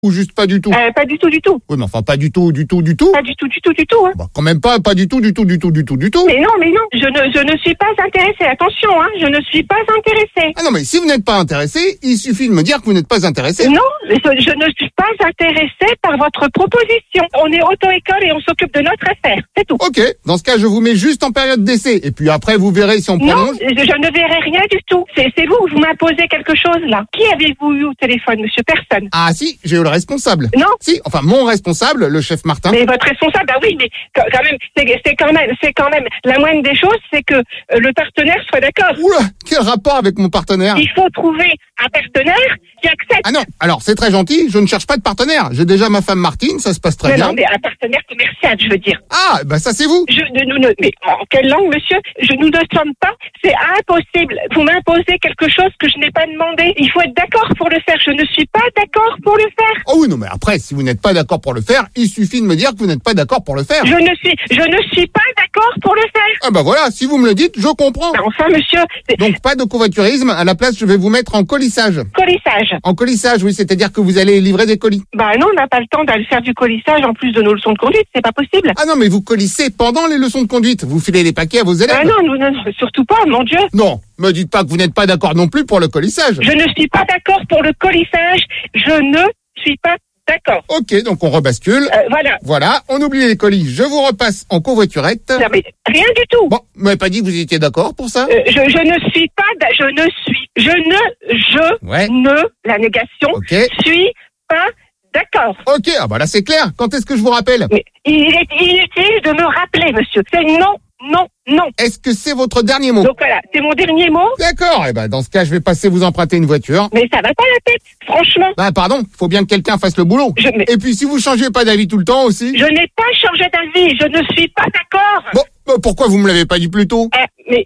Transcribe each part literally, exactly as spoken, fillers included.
ou juste pas du tout? Euh, pas du tout, du tout. Oui, mais enfin, pas du tout, du tout, du tout. Pas du tout, du tout, du tout, hein. Bah, quand même pas, pas du tout, du tout, du tout, du tout, du tout. Mais non, mais non, je ne, je ne suis pas intéressée. Attention, hein, je ne suis pas intéressée. Ah non, mais si vous n'êtes pas intéressé, il suffit de me dire que vous n'êtes pas intéressé. Non, je, je ne suis pas intéressée par votre proposition. On est auto-école et on s'occupe de notre affaire, c'est tout. Ok, dans ce cas, je vous mets juste en période d'essai. Et puis après, vous verrez si on Non, prolonge. je, je ne verrai rien du tout. C'est, c'est vous, vous m'imposez quelque chose là. Qui avez-vous eu au téléphone, monsieur? Personne. Ah si, j'ai eu le responsable. Non. Si, enfin, mon responsable, le chef Martin. Mais votre responsable, ah oui, mais quand quand même, c'est, c'est quand même, c'est quand même, la moindre des choses, c'est que euh, le partenaire soit d'accord. Oula, quel rapport avec mon partenaire? Il faut trouver un partenaire qui accepte. Ah non, alors c'est très gentil, je ne cherche pas de partenaire. J'ai déjà ma femme Martine, ça se passe très Non, bien. non, mais un partenaire commercial, je veux dire. Ah, bah ça c'est vous. Je, nous, ne, mais en quelle langue, monsieur? Je, nous ne sommes pas, c'est impossible. Vous m'imposez quelque chose que je n'ai pas demandé. Il faut être d'accord pour le faire. Je ne suis pas d'accord pour le faire. Oh oui, non, mais après, si vous n'êtes pas d'accord pour le faire, il suffit de me dire que vous n'êtes pas d'accord pour le faire. Je ne suis, je ne suis pas d'accord pour le faire. Ah bah voilà, si vous me le dites, je comprends. Ben enfin, monsieur, c'est Donc pas de covoiturisme, à la place je vais vous mettre en colissage. colissage. En colissage, oui, c'est-à-dire que vous allez livrer des colis. Bah non, on n'a pas le temps d'aller faire du colissage en plus de nos leçons de conduite. C'est pas possible. Ah non, mais vous colissez pendant les leçons de conduite. Vous filez les paquets à vos élèves. Ah non, nous, non, non, surtout pas, mon Dieu. Non, me dites pas que vous n'êtes pas d'accord non plus pour le colissage. Je ne suis pas d'accord pour le colissage. Je ne suis pas d'accord. Ok, donc on rebascule. Euh, voilà. Voilà, on oublie les colis. Je vous repasse en covoiturette. Non, mais rien du tout. Bon, vous m'avez pas dit que vous étiez d'accord pour ça? Euh, je, je ne suis pas, d'a- je ne suis, je ne, je Ouais. ne, la négation, Ok. suis pas d'accord. Ok, ah bah là c'est clair. Quand est-ce que je vous rappelle? Mais il est inutile de me rappeler, monsieur. C'est non, non, non. Est-ce que c'est votre dernier mot? Donc voilà, c'est mon dernier mot. D'accord, et ben dans ce cas, je vais passer vous emprunter une voiture. Mais ça va pas la tête, franchement. Bah pardon, faut bien que quelqu'un fasse le boulot. Je, mais, Et puis si vous changez pas d'avis tout le temps aussi. je n'ai pas changé d'avis. Je ne suis pas d'accord. Bon, bah, pourquoi vous me l'avez pas dit plus tôt? Ah, mais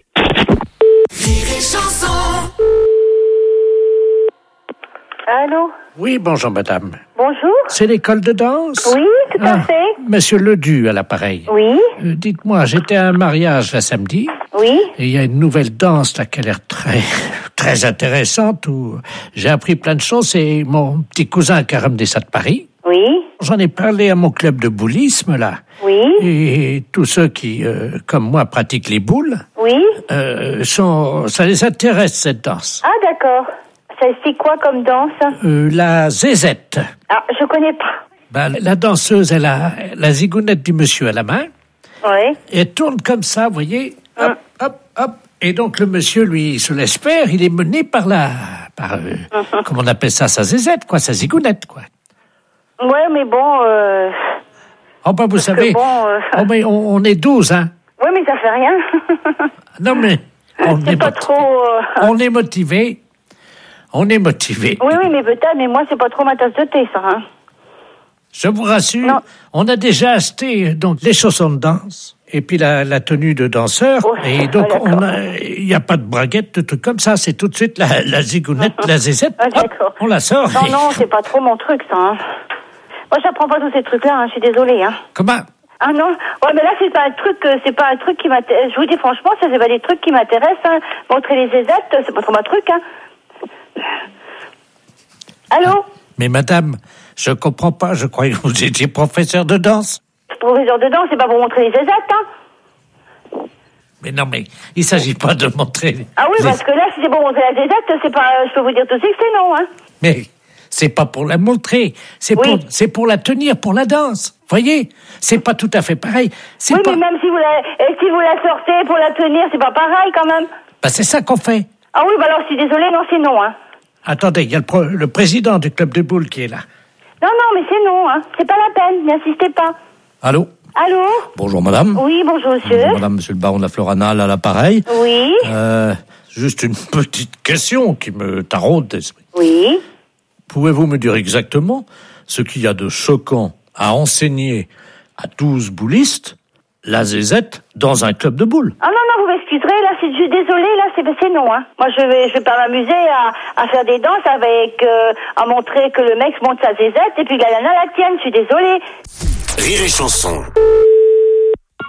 Allô? Oui, bonjour madame. Bonjour? C'est l'école de danse? Oui, tout à Ah, fait. Monsieur Ledu à l'appareil. Oui, Euh, dites-moi, j'étais à un mariage la samedi, oui. et il y a une nouvelle danse là qui a l'air très, très intéressante, où j'ai appris plein de choses, c'est mon petit cousin qui a ramené ça de Paris. Oui, J'en ai parlé à mon club de boulisme, là, oui, et tous ceux qui, euh, comme moi, pratiquent les boules, oui. euh, sont, ça les intéresse, cette danse. Ah, d'accord. Ça, c'est quoi comme danse? Euh, la zézette. Ah, je connais pas. Ben, la danseuse, elle a la zigounette du monsieur à la main, Oui. et elle tourne comme ça, vous voyez, hop, hop, hop. Et donc le monsieur, lui, se laisse faire, il est mené par la... par, euh, comment on appelle ça, sa zézette, quoi, sa zigounette, quoi. Ouais, mais bon, euh... Oh, ben, vous Parce que savez, bon, euh, oh, mais on, on est douze, hein. ouais, mais ça fait rien. Non, mais on C'est est, pas motivé. trop... euh, On est motivé. On est motivé. Oui, oui, mais peut-être, mais moi, c'est pas trop ma tasse de thé, ça, hein. Je vous rassure, Non. on a déjà acheté donc les chaussons de danse et puis la, la tenue de danseur. Ouais, Et donc, ah, on d'accord. a, il n'y a pas de braguette, de trucs comme ça. C'est tout de suite la, la zigounette, la zézette. Ah, Hop, d'accord. on la sort. Non, et- non, c'est pas trop mon truc, ça, hein. Moi, j'apprends pas tous ces trucs-là, hein, je suis désolée, hein. Comment? Ah non, ouais, mais là c'est pas un truc, euh, c'est pas un truc qui m'intéresse. Je vous dis franchement, ça c'est pas des trucs qui m'intéressent. Hein. Montrer les zézettes, c'est pas trop mon truc. Hein. Allô, Mais madame, je comprends pas. Je croyais que vous étiez professeur de danse. professeur de danse, c'est pas pour montrer les zézettes, hein. Mais non, mais il s'agit pas de montrer. Ah oui, les- parce que là, si c'est pour montrer la zézette, c'est pas. Je peux vous dire tout de suite que c'est non, hein. Mais c'est pas pour la montrer. C'est Oui. pour, c'est pour la tenir, pour la danse. Voyez, c'est pas tout à fait pareil. C'est Oui, pas. mais même si vous la, et si vous la sortez pour la tenir, c'est pas pareil quand même. Bah, c'est ça qu'on fait. Ah oui, bah alors je suis désolée, non, c'est non, hein. Attendez, il y a le, pro- le président du club de boules qui est là. Non, non, mais c'est non, hein. C'est pas la peine, n'insistez pas. Allô? Allô? Bonjour madame. Oui, bonjour monsieur. Bonjour madame, monsieur le baron de la Floranale à l'appareil. Oui, Euh, juste une petite question qui me taraude d'esprit. oui. Pouvez-vous me dire exactement ce qu'il y a de choquant à enseigner à douze boulistes la zézette dans un club de boules? Ah non, non, vous m'excuserez, là, c'est, je suis désolée, là, c'est, c'est non, hein. Moi, je vais, je vais pas m'amuser à, à faire des danses avec, euh, à montrer que le mec monte sa zézette et puis que la nana la tienne, je suis désolée. Rire et chanson.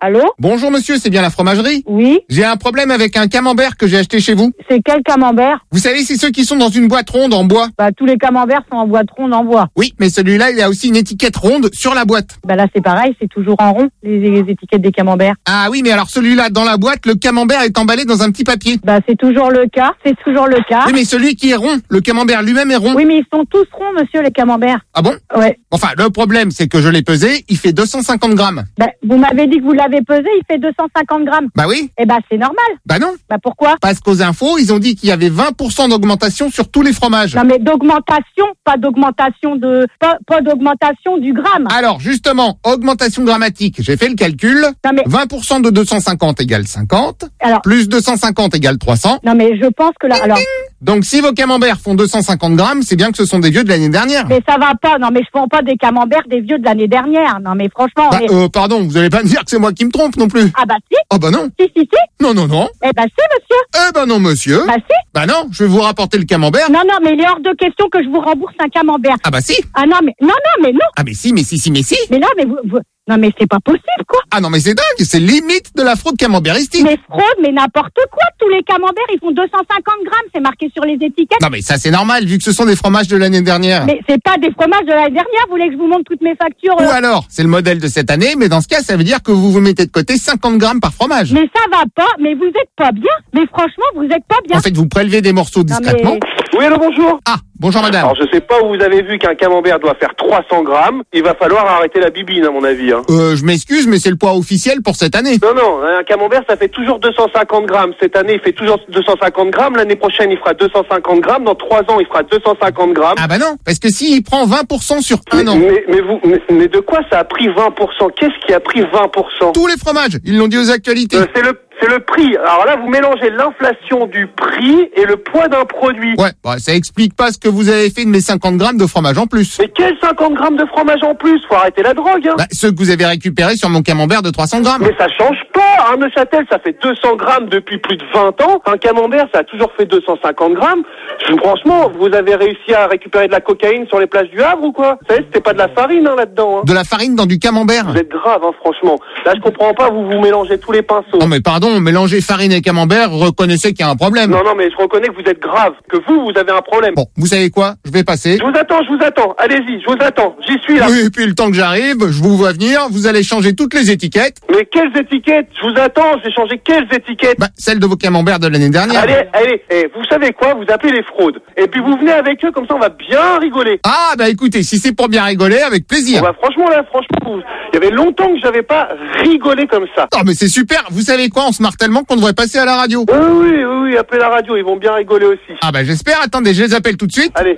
Allô? Bonjour monsieur, c'est bien la fromagerie? Oui. J'ai un problème avec un camembert que j'ai acheté chez vous. C'est quel camembert? Vous savez, c'est ceux qui sont dans une boîte ronde en bois. Bah, tous les camemberts sont en boîte ronde en bois. Oui, mais celui-là, il a aussi une étiquette ronde sur la boîte. Bah là, c'est pareil, c'est toujours en rond, les, les étiquettes des camemberts. Ah oui, mais alors celui-là, dans la boîte, le camembert est emballé dans un petit papier. Bah, c'est toujours le cas, c'est toujours le cas. Oui, mais celui qui est rond, le camembert lui-même est rond. Oui, mais ils sont tous ronds, monsieur, les camemberts. Ah bon? Ouais. Enfin, le problème, c'est que je l'ai pesé, il fait deux cent cinquante grammes. Bah, vous m'avez dit que vous l'avez pesé, il fait deux cent cinquante grammes. Bah oui. Eh bah, c'est normal. Bah non. Bah, pourquoi? Parce qu'aux infos, ils ont dit qu'il y avait vingt pour cent d'augmentation sur tous les fromages. Non, mais d'augmentation, pas d'augmentation de, pas, pas d'augmentation du gramme. Alors, justement, augmentation grammatique, j'ai fait le calcul. Non, mais, vingt pour cent de deux cent cinquante égale cinquante. alors, Plus deux cent cinquante égale trois cents. non, mais je pense que là, alors, Donc, si vos camemberts font deux cent cinquante grammes, c'est bien que ce sont des vieux de l'année dernière. mais ça va pas. Non, mais je prends pas des camemberts des vieux de l'année dernière. Non, mais franchement, Bah, mais- euh, pardon, vous allez pas me dire que c'est moi qui me trompe non plus. ah bah si, Oh bah non. si, si, si. Non, non, non. Eh bah si, monsieur. Eh ben non, monsieur. Bah si. Bah non, je vais vous rapporter le camembert. Non, non, mais il est hors de question que je vous rembourse un camembert. Ah bah si. Ah non, mais non, non, mais non. Ah mais si, mais si, si, mais si. Mais là, mais vous, vous- non, mais c'est pas possible, quoi. Ah non, mais c'est dingue, c'est limite de la fraude camemberistique. Mais fraude, mais n'importe quoi. Tous les camemberts, ils font deux cent cinquante grammes. C'est marqué sur les étiquettes. Non mais ça c'est normal, vu que ce sont des fromages de l'année dernière. Mais c'est pas des fromages de l'année dernière. Vous voulez que je vous montre toutes mes factures? Ou euh alors, c'est le modèle de cette année, mais dans ce cas, ça veut dire que vous vous mettez de côté cinquante grammes par fromage. Mais ça va pas. Mais vous êtes pas bien. Mais franchement, vous êtes pas bien. En fait, vous prélevez des morceaux Non, discrètement. mais- Oui, allô, bonjour. Ah, bonjour madame. Alors, je sais pas où vous avez vu qu'un camembert doit faire trois cents grammes. Il va falloir arrêter la bibine, à mon avis. Hein. Euh, je m'excuse, mais c'est le poids officiel pour cette année. Non, non, un camembert, ça fait toujours deux cent cinquante grammes. Cette année, il fait toujours deux cent cinquante grammes. L'année prochaine, il fera deux cent cinquante grammes. Dans trois ans, il fera deux cent cinquante grammes. Ah bah non, parce que s'il prend vingt pour cent sur un mais, an, mais, mais vous, mais, mais de quoi ça a pris vingt pour cent? Qu'est-ce qui a pris vingt pour cent? tous les fromages, ils l'ont dit aux actualités. Euh, c'est le, c'est le prix. Alors là, vous mélangez l'inflation du prix et le poids d'un produit. Ouais, bah, ça explique pas ce que vous avez fait de mes cinquante grammes de fromage en plus. Mais quels cinquante grammes de fromage en plus? Faut arrêter la drogue, hein. Bah, ceux que vous avez récupérés sur mon camembert de trois cents grammes. Mais ça change pas. Un Neuchâtel, ça fait deux cents grammes depuis plus de vingt ans. Un camembert, ça a toujours fait deux cent cinquante grammes. Je- Franchement, vous avez réussi à récupérer de la cocaïne sur les plages du Havre ou quoi? Vous savez, c'était pas de la farine, hein, là-dedans, hein. De la farine dans du camembert. Vous êtes grave, hein, franchement. Là, je comprends pas, vous vous mélangez tous les pinceaux. Non mais pardon, mélanger farine et camembert, reconnaissez qu'il y a un problème. Non, non, mais je reconnais que vous êtes grave. Que vous, vous avez un problème. Bon, vous savez quoi? Je vais passer. Je vous attends, je vous attends. Allez-y, je vous attends. J'y suis, là. Oui, et puis le temps que j'arrive, je vous vois venir, vous allez changer toutes les étiquettes. Mais quelles étiquettes? Je vous attends, je vais changer quelles étiquettes? Bah, celles de vos camemberts de l'année dernière. Allez, allez, eh, vous savez quoi? Vous appelez les fraudes. Et puis vous venez avec eux, comme ça on va bien rigoler. Ah, bah écoutez, si c'est pour bien rigoler, avec plaisir. Bon, bah, franchement, là, franchement, vous- il y avait longtemps que j'avais pas rigolé comme ça. Oh, mais c'est super. Vous savez quoi? On se marre tellement qu'on devrait passer à la radio. Oui, oui, oui, oui, appelez la radio, ils vont bien rigoler aussi. Ah, bah j'espère. Attendez, je les appelle tout de suite. Allez.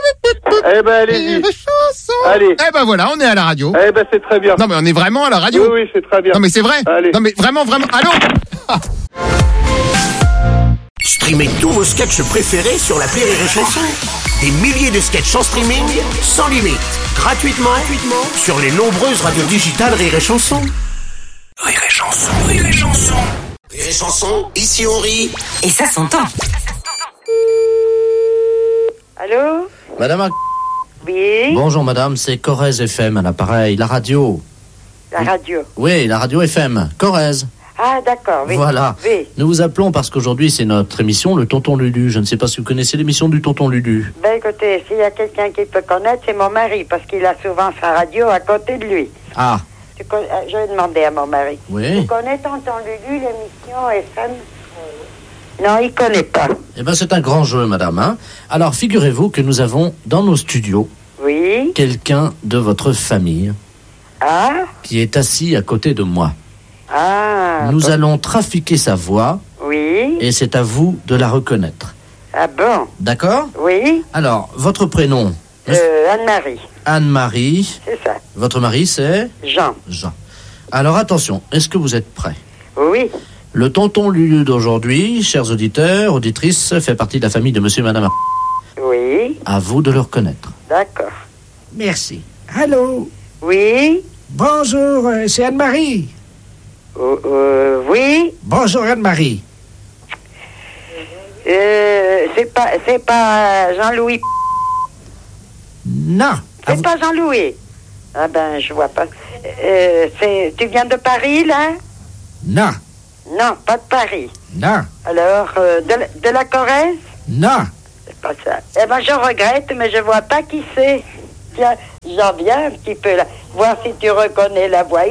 Eh ben, allez-y. Les chansons. Allez. Eh ben voilà, on est à la radio. Eh ben, c'est très bien. Non, mais on est vraiment à la Oui, radio. oui, c'est très bien. Non, mais c'est vrai. Allez. Non, mais vraiment, vraiment. Allô? Ah. Streamez tous vos sketchs préférés sur l'appli Rire et Chanson. Des milliers de sketchs en streaming, sans limite, gratuitement, gratuitement sur les nombreuses radios digitales Rire et Chanson. Rire et Chanson, Rire et Chanson. Rire et Chanson, ici on rit. Et ça s'entend. Allô? Madame, Oui, bonjour madame, c'est Corrèze F M à l'appareil, la radio. la radio. Oui, la radio F M, Corrèze. Ah, d'accord, oui. Voilà. Oui. Nous vous appelons parce qu'aujourd'hui c'est notre émission, le Tonton Lulu. Je ne sais pas si vous connaissez l'émission du Tonton Lulu. Ben écoutez, s'il y a quelqu'un qui peut connaître, c'est mon mari, parce qu'il a souvent sa radio à côté de lui. Ah, Tu con- euh, Je vais demander à mon mari. oui. Tu connais Tonton Lulu, l'émission F M? Non, il connaît pas. Eh ben c'est un grand jeu madame. Hein. Alors figurez-vous que nous avons dans nos studios Oui. quelqu'un de votre famille Ah? qui est assis à côté de moi. Ah. Nous bon. allons trafiquer sa voix Oui. et c'est à vous de la reconnaître. Ah bon? D'accord? Oui. Alors, votre prénom? Euh, Anne-Marie. Anne-Marie. C'est ça. Votre mari, c'est? Jean. Jean. Alors attention, est-ce que vous êtes prêts? Oui. Le tonton Lulu d'aujourd'hui, chers auditeurs, auditrices, fait partie de la famille de monsieur et madame. Oui. À vous de le reconnaître. D'accord. Merci. Allô? Oui. Bonjour, euh, c'est Anne-Marie. Euh, euh, oui. Bonjour Anne-Marie. Euh, c'est pas, c'est pas Jean-Louis. Non. C'est Ah, pas Jean-Louis. Ah ben, je vois pas. Euh, c'est, tu viens de Paris, là? Non. Non, pas de Paris. Non. Alors, euh, de, la, de la Corrèze? Non. C'est pas ça. Eh ben, je regrette, mais je vois pas qui c'est. Tiens, j'en viens un petit peu là. Voir si tu reconnais la voix.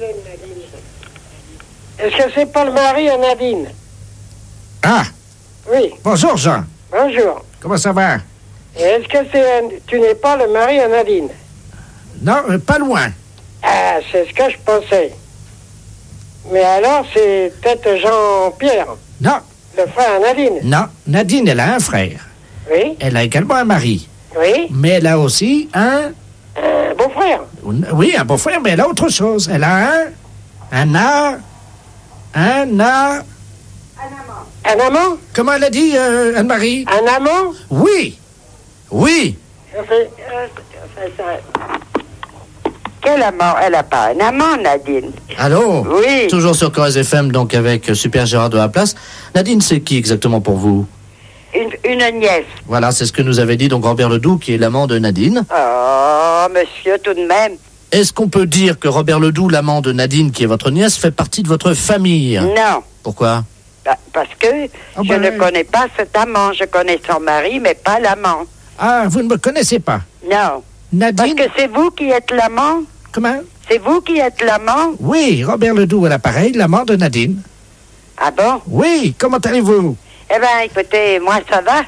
Est-ce que c'est pas le mari à Nadine? Ah. Oui. Bonjour, Jean. Bonjour. Comment ça va? Et est-ce que c'est tu n'es pas le mari à Nadine? Non, euh, pas loin. Ah, c'est ce que je pensais. Mais alors, c'est peut-être Jean-Pierre, Non. le frère à Nadine. Non. Nadine, elle a un frère. Oui. Elle a également un mari. Oui. Mais elle a aussi un... Un beau-frère. Oui, un beau-frère, mais elle a autre chose. Elle a un... Un a... Un a... Un amant? Comment elle a dit, euh, Anne-Marie? Un amant? Oui. Oui. Ça fait, euh, ça fait ça. Quel amant? Elle a pas un amant, Nadine. Allô? Oui. Toujours sur Corrèze F M, donc avec Super Gérard de la Place. Nadine, c'est qui exactement pour vous? Une, une nièce. Voilà, c'est ce que nous avait dit donc Robert Ledoux, qui est l'amant de Nadine. Oh, monsieur, tout de même. Est-ce qu'on peut dire que Robert Ledoux, l'amant de Nadine, qui est votre nièce, fait partie de votre famille? Non. Pourquoi? Bah, parce que Ah je bah, ne oui. connais pas cet amant. Je connais son mari, mais pas l'amant. Ah, vous ne me connaissez pas. Non. Nadine... Parce que c'est vous qui êtes l'amant. Comment? C'est vous qui êtes l'amant. Oui, Robert Ledoux à l'appareil, l'amant de Nadine. Ah bon? Oui, comment allez-vous? Eh ben, écoutez, moi, ça va.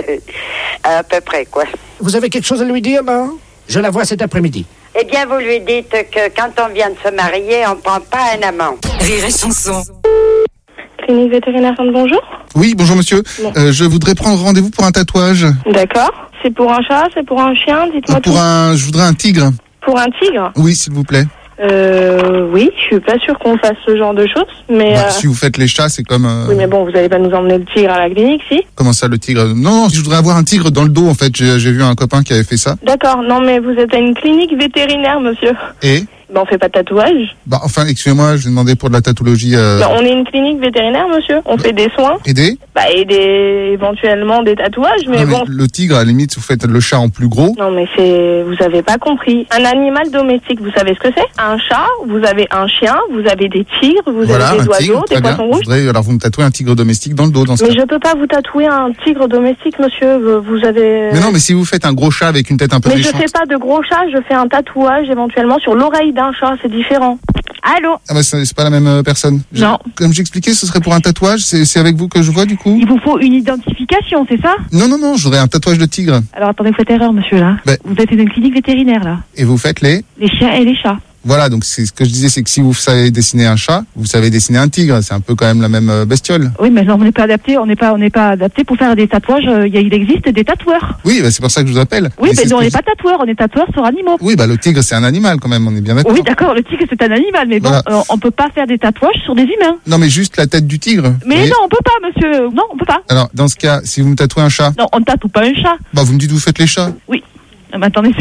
À peu près, quoi. Vous avez quelque chose à lui dire, non? Je la vois cet après-midi. Eh bien, vous lui dites que quand on vient de se marier, on prend pas un amant. Rire et chanson. Clinique vétérinaire, bonjour. Oui, bonjour monsieur. Bon. Euh, je voudrais prendre rendez-vous pour un tatouage. D'accord. C'est pour un chat, c'est pour un chien, dites-moi tout. Pour un, je voudrais un tigre. Pour un tigre? Oui, s'il vous plaît. Euh, oui, je suis pas sûre qu'on fasse ce genre de choses, mais... Bah, euh, si vous faites les chats, c'est comme... euh, Oui, mais bon, vous allez pas nous emmener le tigre à la clinique, si? Comment ça, le tigre? Non, non, je voudrais avoir un tigre dans le dos, en fait. J'ai j'ai vu un copain qui avait fait ça. D'accord, non, mais vous êtes à une clinique vétérinaire, monsieur. Et Ben, on fait pas de tatouage. Bah, enfin, excusez-moi, je vais demander pour de la tatologie. Euh... Ben, on est une clinique vétérinaire, monsieur. On fait des soins. Aider Bah, et des, éventuellement des tatouages, mais Non, mais bon... le tigre, à la limite, vous faites le chat en plus gros. Non, mais c'est... Vous avez pas compris. Un animal domestique, vous savez ce que c'est? Un chat, vous avez un chien, vous avez des tigres, vous Voilà, avez des un oiseaux, tigre, des très bien. poissons Je rouges. voudrais, alors vous me tatouez un tigre domestique dans le dos, dans ce Mais cas. je peux pas vous tatouer un tigre domestique, monsieur. Vous vous avez... Mais non, mais si vous faites un gros chat avec une tête un peu Mais je méchante... fais pas de gros chat, je fais un tatouage éventuellement sur l'oreille d'un chat, c'est différent. Allô? Ah bah c'est c'est pas la même euh, personne. Je- Non. Comme j'expliquais, ce serait pour un tatouage. C'est c'est avec vous que je vois du coup? Il vous faut une identification, c'est ça? Non, non, non, je voudrais un tatouage de tigre. Alors attendez, vous faites erreur, monsieur, là. Ben- Vous êtes une clinique vétérinaire, là. Et vous faites les... Les chiens et les chats. Voilà, donc c'est ce que je disais, c'est que si vous savez dessiner un chat, vous savez dessiner un tigre. C'est un peu quand même la même euh, bestiole. Oui, mais non, on n'est pas adapté, on n'est pas, on n'est pas adapté pour faire des tatouages. euh, Il y a- il existe des tatoueurs. Oui, bah, c'est pour ça que je vous appelle. Oui, Et mais c'est ce nous, on que n'est je- pas tatoueurs, on est tatoueurs sur animaux. Oui, bah le tigre c'est un animal quand même, on est bien d'accord. Oui, d'accord, le tigre c'est un animal, mais bon, Voilà. euh, on peut pas faire des tatouages sur des humains. Non, mais juste la tête du tigre. vous Mais voyez. non, on peut pas, monsieur. Non, on peut pas. Alors, dans ce cas, si vous me tatouez un chat, Non, on tatoue pas un chat. bah vous me dites vous faites les chats. Oui. Ah, mais attendez,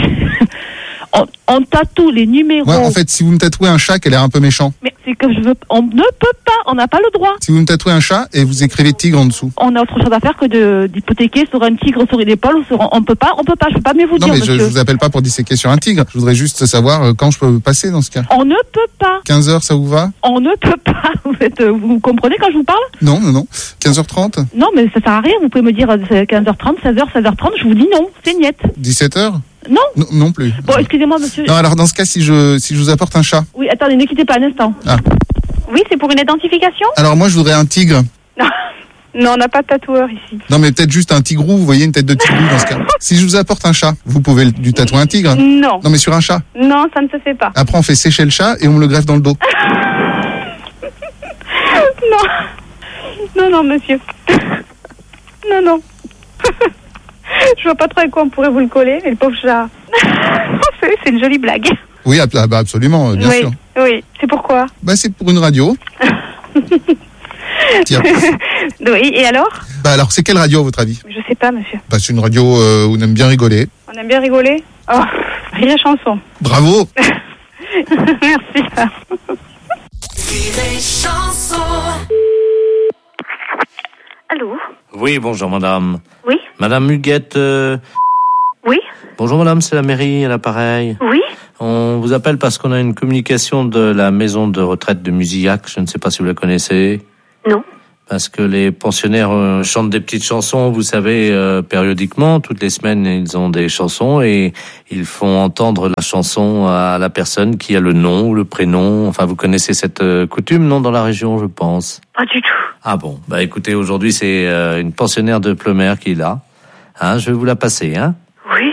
on, on tatoue les numéros. Ouais, en fait, si vous me tatouez un chat qui a l'air un peu méchant. Mais c'est que je veux. On ne peut pas, on n'a pas le droit. Si vous me tatouez un chat et vous écrivez tigre en dessous. On a autre chose à faire que de d'hypothéquer sur un tigre sur une épaule ou sur un- on peut pas, on peut pas. Je peux pas mieux vous Non, dire, mais je, monsieur. je vous appelle pas pour disséquer sur un tigre. Je voudrais juste savoir euh, quand je peux passer dans ce cas. On ne peut pas. quinze heures, ça vous va? On ne peut pas. Vous, êtes, vous comprenez quand je vous parle? Non, non, non. quinze heures trente? Non, mais ça sert à rien. Vous pouvez me dire euh, c'est quinze heures trente, seize heures, seize heures trente. Je vous dis non, c'est niette. dix-sept heures? Non. Non, non plus. Bon, excusez-moi, monsieur. Non, alors dans ce cas, si je, si je vous apporte un chat. Oui, attendez, ne quittez pas un instant. Ah. Oui, c'est pour une identification? Alors moi, je voudrais un tigre. Non, on n'a pas de tatoueur ici. Non, mais peut-être juste un tigrou, vous voyez, une tête de tigrou dans ce cas. Si je vous apporte un chat, vous pouvez le- du tatouer un tigre? Non. Non, mais sur un chat. Non, ça ne se fait pas. Après, on fait sécher le chat et on me le greffe dans le dos. Non. Non, non, monsieur. Non, non. Je vois pas trop avec quoi on pourrait vous le coller, mais le pauvre chat. C'est c'est une jolie blague. Oui, ab- ah, bah, absolument, euh, bien oui, sûr. oui. C'est pourquoi? Bah, c'est pour une radio. Tiens. Oui, et alors? Bah, alors, c'est quelle radio, à votre avis? Je sais pas, monsieur. Bah, c'est une radio euh, où on aime bien rigoler. On aime bien rigoler? Oh, rire et chanson. Bravo! Merci. Rire et chanson. Allô? Oui, bonjour madame. Oui? Madame Huguette. euh, Oui? Bonjour madame, c'est la mairie à l'appareil. Oui? On vous appelle parce qu'on a une communication de la maison de retraite de Musillac. Je ne sais pas si vous la connaissez. Non. Parce que les pensionnaires euh, chantent des petites chansons, vous savez, euh, périodiquement. Toutes les semaines, ils ont des chansons et ils font entendre la chanson à la personne qui a le nom ou le prénom. Enfin, vous connaissez cette euh, coutume, non, dans la région, je pense? Pas du tout. Ah bon, bah écoutez, aujourd'hui, c'est euh, une pensionnaire de Plemer qui est là. Hein, je vais vous la passer, hein? Oui.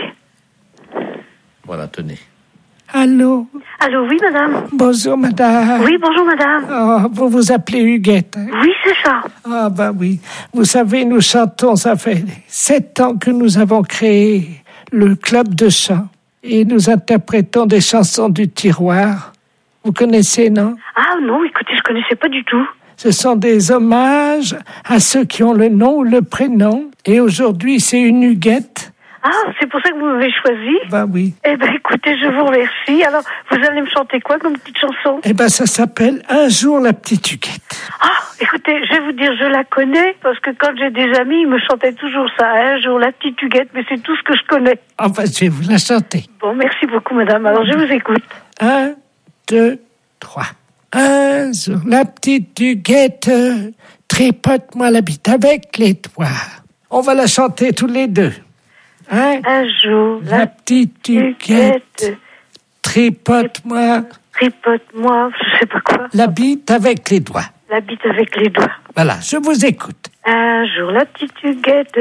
Voilà, tenez. Allô? Allô, oui, madame. Bonjour, madame. Oui, bonjour, madame. Oh, vous vous appelez Huguette, hein? Oui, c'est ça. Ah, bah oui. Vous savez, nous chantons, ça fait sept ans que nous avons créé le club de chant. Et nous interprétons des chansons du tiroir. Vous connaissez, non? Ah non, écoutez, je connaissais pas du tout. Ce sont des hommages à ceux qui ont le nom ou le prénom. Et aujourd'hui, c'est une Huguette. Ah, c'est pour ça que vous m'avez choisi? Bah oui. Eh ben, écoutez, je vous remercie. Alors, vous allez me chanter quoi comme petite chanson? Eh ben, ça s'appelle Un jour la petite Huguette. Ah, écoutez, je vais vous dire, je la connais, parce que quand j'ai des amis, ils me chantaient toujours ça. Un jour la petite Huguette, mais c'est tout ce que je connais. Enfin, je vais vous la chanter. Bon, merci beaucoup, madame. Alors, je vous écoute. Un, deux, trois. Un jour la petite Huguette, tripote-moi la bite avec les doigts. On va la chanter tous les deux. Hein? Un jour, la, la petite Huguette, tripote-moi, tripote-moi, je sais pas quoi. La bite avec les doigts. La bite avec les doigts. Voilà, je vous écoute. Un jour, la petite Huguette,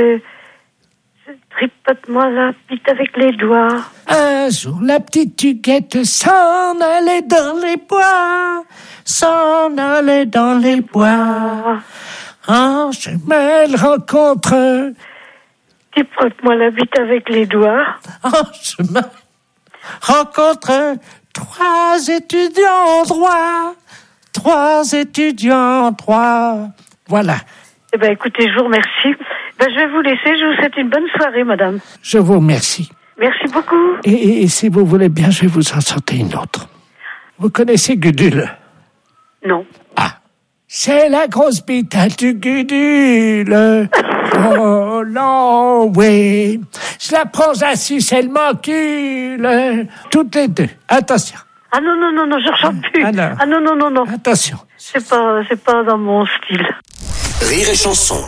tripote-moi la bite avec les doigts. Un jour, la petite Huguette s'en allait dans les bois, s'en allait dans les bois. En chemin, elle rencontre... Tripote-moi la bite avec les doigts. En chemin, rencontre trois étudiants en droit. Trois étudiants en droit. Voilà. Eh ben, écoutez, je vous remercie. Ben, je vais vous laisser. Je vous souhaite une bonne soirée, madame. Je vous remercie. Merci beaucoup. Et, et, et si vous voulez bien, je vais vous en chanter une autre. Vous connaissez Gudule? Non. Ah. C'est la grosse bite du Gudule. Oh non, oui. Je la prends assise, elle m'encule. Toutes les deux. Attention. Ah non, non, non, non, je ne chante plus. Ah non. Ah non, non, non, non. Attention. C'est pas, c'est pas dans mon style. Rire et chanson.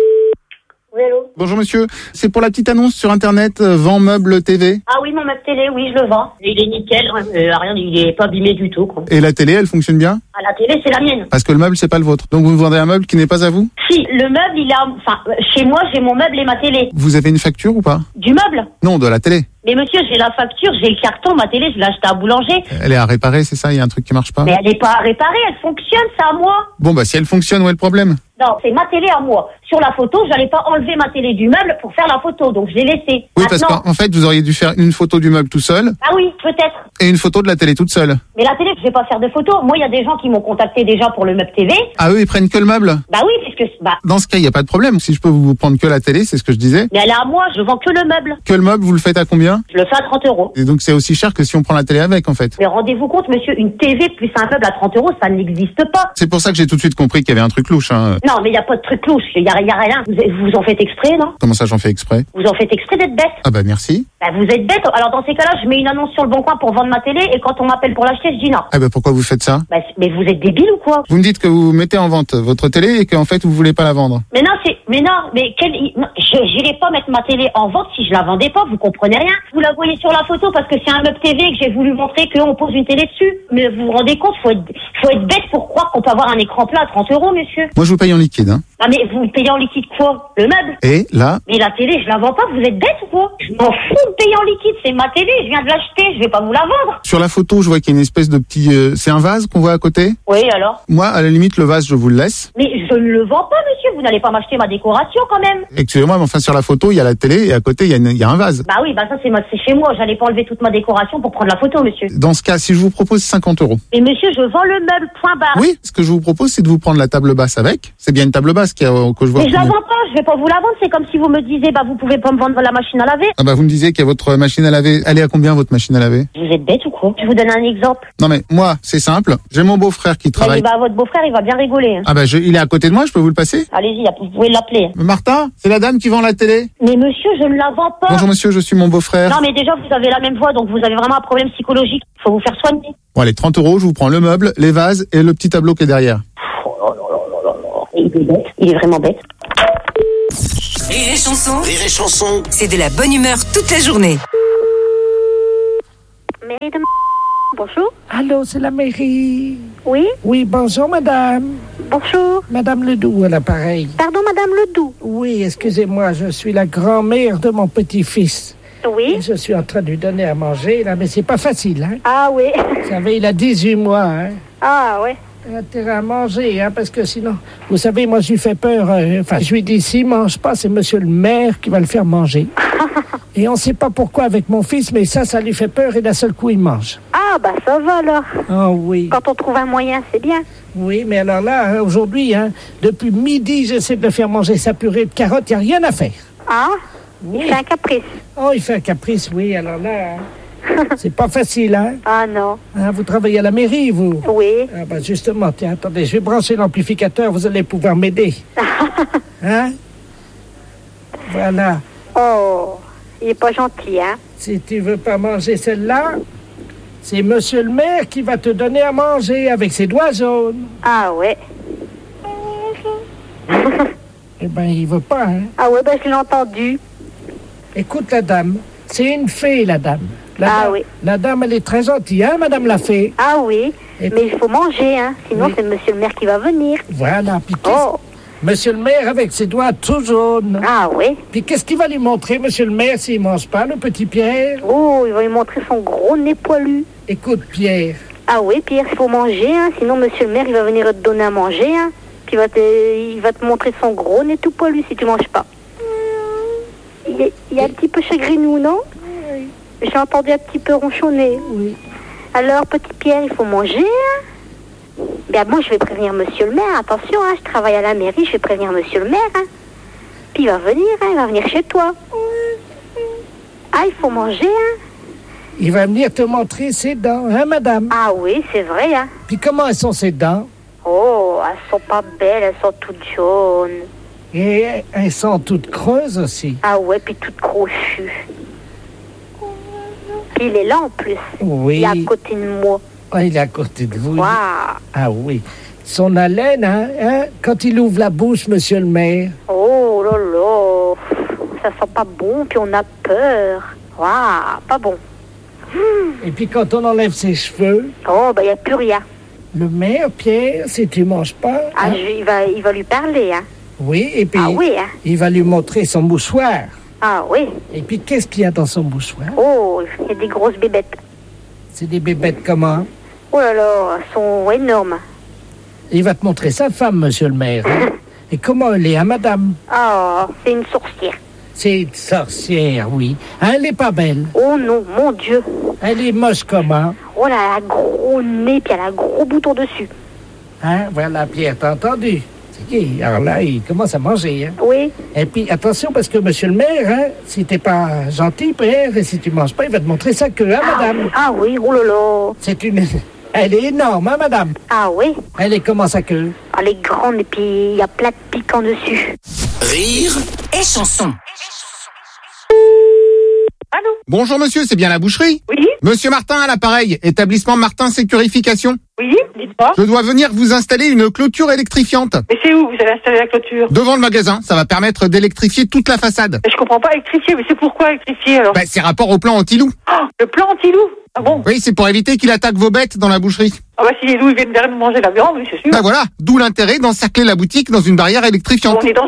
Oui, allô? Bonjour monsieur, c'est pour la petite annonce sur internet euh, Vend Meuble T V. Ah oui, mon meuble télé, oui, je le vends. Il est nickel, euh, rien, il est pas abîmé du tout, quoi. Et la télé, elle fonctionne bien? Ah, la télé, c'est la mienne. Parce que le meuble, c'est pas le vôtre. Donc vous vendez un meuble qui n'est pas à vous? Si, le meuble, il a... Enfin, chez moi, j'ai mon meuble et ma télé. Vous avez une facture ou pas? Du meuble? Non, de la télé. Mais monsieur, j'ai la facture, j'ai le carton, ma télé, je l'ai achetée à boulanger. Elle est à réparer, c'est ça? Il y a un truc qui marche pas? Mais elle n'est pas à réparer, elle fonctionne, c'est à moi. Bon, bah si elle fonctionne, où est le problème? Non, c'est ma télé à moi. Sur la photo, j'allais pas enlever ma télé du meuble pour faire la photo, donc je l'ai laissée. Oui, Maintenant... parce qu'en en fait, vous auriez dû faire une photo du meuble tout seul. Ah oui, peut-être. Et une photo de la télé toute seule. Mais la télé, je vais pas faire de photos. Moi, il y a des gens qui m'ont contacté déjà pour le meuble T V. Ah eux, ils prennent que le meuble? Bah oui, puisque... Bah... Dans ce cas, il n'y a pas de problème. Si je peux vous prendre que la télé, c'est ce que je disais. Mais elle est à moi, je vends que le meuble. Que le meuble, vous le faites à combien? Je le fais à trente euros. Et donc c'est aussi cher que si on prend la télé avec, en fait. Mais rendez-vous compte, monsieur, une T V plus un meuble à trente euros, ça n'existe pas. C'est pour ça que j'ai tout de suite compris qu'il y avait un truc louche. Hein. Non, mais il n'y a pas de truc louche, il n'y a, y a rien. Vous, vous en faites exprès, non? Comment ça, j'en fais exprès? Vous en faites exprès d'être bête. Ah bah merci. Bah vous êtes bête. Alors dans ces cas-là, je mets une annonce sur le bon coin pour vendre ma télé et quand on m'appelle pour l'acheter, je dis non. Ah bah pourquoi vous faites ça? Bah, mais vous êtes débile ou quoi? Vous me dites que vous mettez en vente votre télé et qu'en fait vous voulez pas la vendre. Mais non, c'est... Mais non, mais quel... non, je n'irai pas mettre ma télé en vente si je la vendais pas, vous comprenez rien. Vous la voyez sur la photo parce que c'est un meuble T V que j'ai voulu montrer qu'on pose une télé dessus. Mais vous vous rendez compte, faut être, faut être bête pour croire qu'on peut avoir un écran plat à trente euros, monsieur. Moi je vous paye en liquide, hein. Ah mais vous payez en liquide quoi? Le meuble? Et là? Mais la télé, je la vends pas, vous êtes bête ou quoi? Je m'en fous de payer en liquide, c'est ma télé, je viens de l'acheter, je vais pas vous la vendre. Sur la photo, je vois qu'il y a une espèce de petit... Euh, c'est un vase qu'on voit à côté? Oui, alors? Moi, à la limite, le vase, je vous le laisse. Mais je ne le vends pas, monsieur, vous n'allez pas m'acheter ma décoration quand même. Excusez-moi, mais enfin sur la photo, il y a la télé et à côté, il y a, une, il y a un vase. Bah oui, bah ça c'est, ma, c'est chez moi, j'allais pas enlever toute ma décoration pour prendre la photo, monsieur. Dans ce cas, si je vous propose cinquante euros. Mais monsieur, je vends le meuble, point barre. Oui, ce que je vous propose, c'est de vous prendre la table basse avec. C'est bien une table basse. pas ce qu'il y a, que je vois. Mais je la vends pas, je vais pas vous la vendre. C'est comme si vous me disiez, bah vous pouvez pas me vendre la machine à laver. Ah bah vous me disiez qu'il y a votre machine à laver. Elle est à combien votre machine à laver? Vous êtes bête ou quoi? Je vous donne un exemple. Non mais moi, c'est simple. J'ai mon beau-frère qui travaille. Bah, bah votre beau-frère, il va bien rigoler. Hein. Ah bah je, il est à côté de moi, je peux vous le passer? Allez-y, vous pouvez l'appeler. Martin, c'est la dame qui vend la télé? Mais monsieur, je ne la vends pas. Bonjour monsieur, je suis mon beau-frère. Non mais déjà, vous avez la même voix, donc vous avez vraiment un problème psychologique. Faut vous faire soigner. Bon allez, trente euros, je vous prends le meuble, les vases et le petit tableau qui est derrière. Il est bête, il est vraiment bête. Rire et chanson. Rire et chanson. C'est de la bonne humeur toute la journée. Mairie de... Bonjour. Allô, c'est la mairie. Oui. Oui, bonjour madame. Bonjour. Madame Ledoux à l'appareil. Pardon, madame Ledoux. Oui, excusez-moi, je suis la grand-mère de mon petit-fils. Oui. Et je suis en train de lui donner à manger, là, mais c'est pas facile, hein. Ah oui. Vous savez, il a dix-huit mois, hein. Ah ouais. Il a intérêt à manger, hein, parce que sinon, vous savez, moi, je lui fais peur. euh, Enfin, je lui dis, s'il mange pas, c'est monsieur le maire qui va le faire manger. Et on sait pas pourquoi avec mon fils, mais ça, ça lui fait peur et d'un seul coup, il mange. Ah bah ça va alors. Ah oui. Quand on trouve un moyen, c'est bien. Oui, mais alors là, hein, aujourd'hui, hein, depuis midi, j'essaie de le faire manger sa purée de carottes, il n'y a rien à faire. Ah. Oui. Il fait un caprice. Oh, il fait un caprice, oui, alors là, hein, c'est pas facile, hein. Ah non. Hein, vous travaillez à la mairie, vous? Oui. Ah bah justement, tiens, attendez, je vais brancher l'amplificateur, vous allez pouvoir m'aider. Hein? Voilà. Oh, il est pas gentil, hein. Si tu veux pas manger celle-là, c'est monsieur le maire qui va te donner à manger avec ses doigts jaunes. Ah ouais. Eh ben, il veut pas, hein. Ah ouais, ben je l'ai entendu. Écoute la dame, c'est une fée, la dame. La Ah dame, oui. La dame, elle est très gentille, hein, madame la fée? Ah oui, Et mais il faut manger, hein. Sinon, Oui. c'est monsieur le maire qui va venir. Voilà, puis qu'est-ce- Oh. monsieur le maire avec ses doigts tout jaunes. Ah oui. Puis qu'est-ce qu'il va lui montrer, monsieur le maire, s'il mange pas, le petit Pierre? Oh, il va lui montrer son gros nez poilu. Écoute, Pierre, Ah oui, Pierre, il faut manger, hein. Sinon, monsieur le maire, il va venir te donner à manger, hein. Puis il va te, il va te montrer son gros nez tout poilu si tu manges pas. Il est, il est un petit peu chagrinou, non? Oui. J'ai entendu un petit peu ronchonner. Oui. Alors, petit Pierre, il faut manger, hein. Ben moi, je vais prévenir monsieur le maire. Attention, hein, je travaille à la mairie, je vais prévenir monsieur le maire, hein. Puis il va venir, hein, il va venir chez toi. Ah, il faut manger, hein. il va venir te montrer ses dents, hein, madame? Ah oui, c'est vrai, hein. Puis comment elles sont ses dents? Oh, elles sont pas belles, elles sont toutes jaunes. Et elles sont toutes creuses aussi. Ah ouais, puis toutes crochues. Puis il est là en plus. Oui. Il est à côté de moi. Ah, il est à côté de vous. Waouh. Ah oui. Son haleine, hein, hein, quand il ouvre la bouche, monsieur le maire. Oh là là. Ça sent pas bon, puis on a peur. Waouh, pas bon. Et puis quand on enlève ses cheveux, Oh, ben il n'y a plus rien. le maire, Pierre, si tu manges pas, Ah, hein, je- il, va, il va lui parler, hein. oui, et puis Ah oui, hein. il va lui montrer son mouchoir. Ah oui. Et puis qu'est-ce qu'il y a dans son mouchoir? Oh, il y a des grosses bébêtes. C'est des bébêtes comment? Oh là là, elles sont énormes. Il va te montrer sa femme, monsieur le maire. hein. Et comment elle est, hein, madame? Oh, c'est une sorcière. C'est une sorcière, oui. Hein, elle est pas belle. Oh non, mon Dieu. Elle est moche comment? Oh là, elle a un gros nez, puis elle a un gros bouton dessus. Hein, voilà, Pierre, t'as entendu? C'est qui? Alors là, il commence à manger, hein. Oui. Et puis, attention, parce que monsieur le maire, hein, si t'es pas gentil, Pierre, et si tu manges pas, il va te montrer sa queue, hein, madame? Ah oui, oh là là. C'est une... Elle est énorme, hein, madame? Ah oui. Elle est comment, sa queue? Elle est grande, et puis il y a plein de piquants dessus. Rire Et chanson. Allô? Bonjour monsieur, c'est bien la boucherie? Oui. Monsieur Martin à l'appareil, établissement Martin Sécurification. Oui, dites-moi. Je dois venir vous installer une clôture électrifiante. Mais c'est où vous allez installer la clôture? Devant le magasin, ça va permettre d'électrifier toute la façade. Mais je comprends pas électrifier, mais c'est pourquoi électrifier alors? Bah, c'est rapport au plan anti-loup. Oh, le plan anti-loup? Ah bon? Oui, c'est pour éviter qu'il attaque vos bêtes dans la boucherie. Ah bah si les loups ils viennent derrière nous manger la viande, oui c'est sûr. Bah voilà, d'où l'intérêt d'encercler la boutique dans une barrière électrifiante. On est dans une boucherie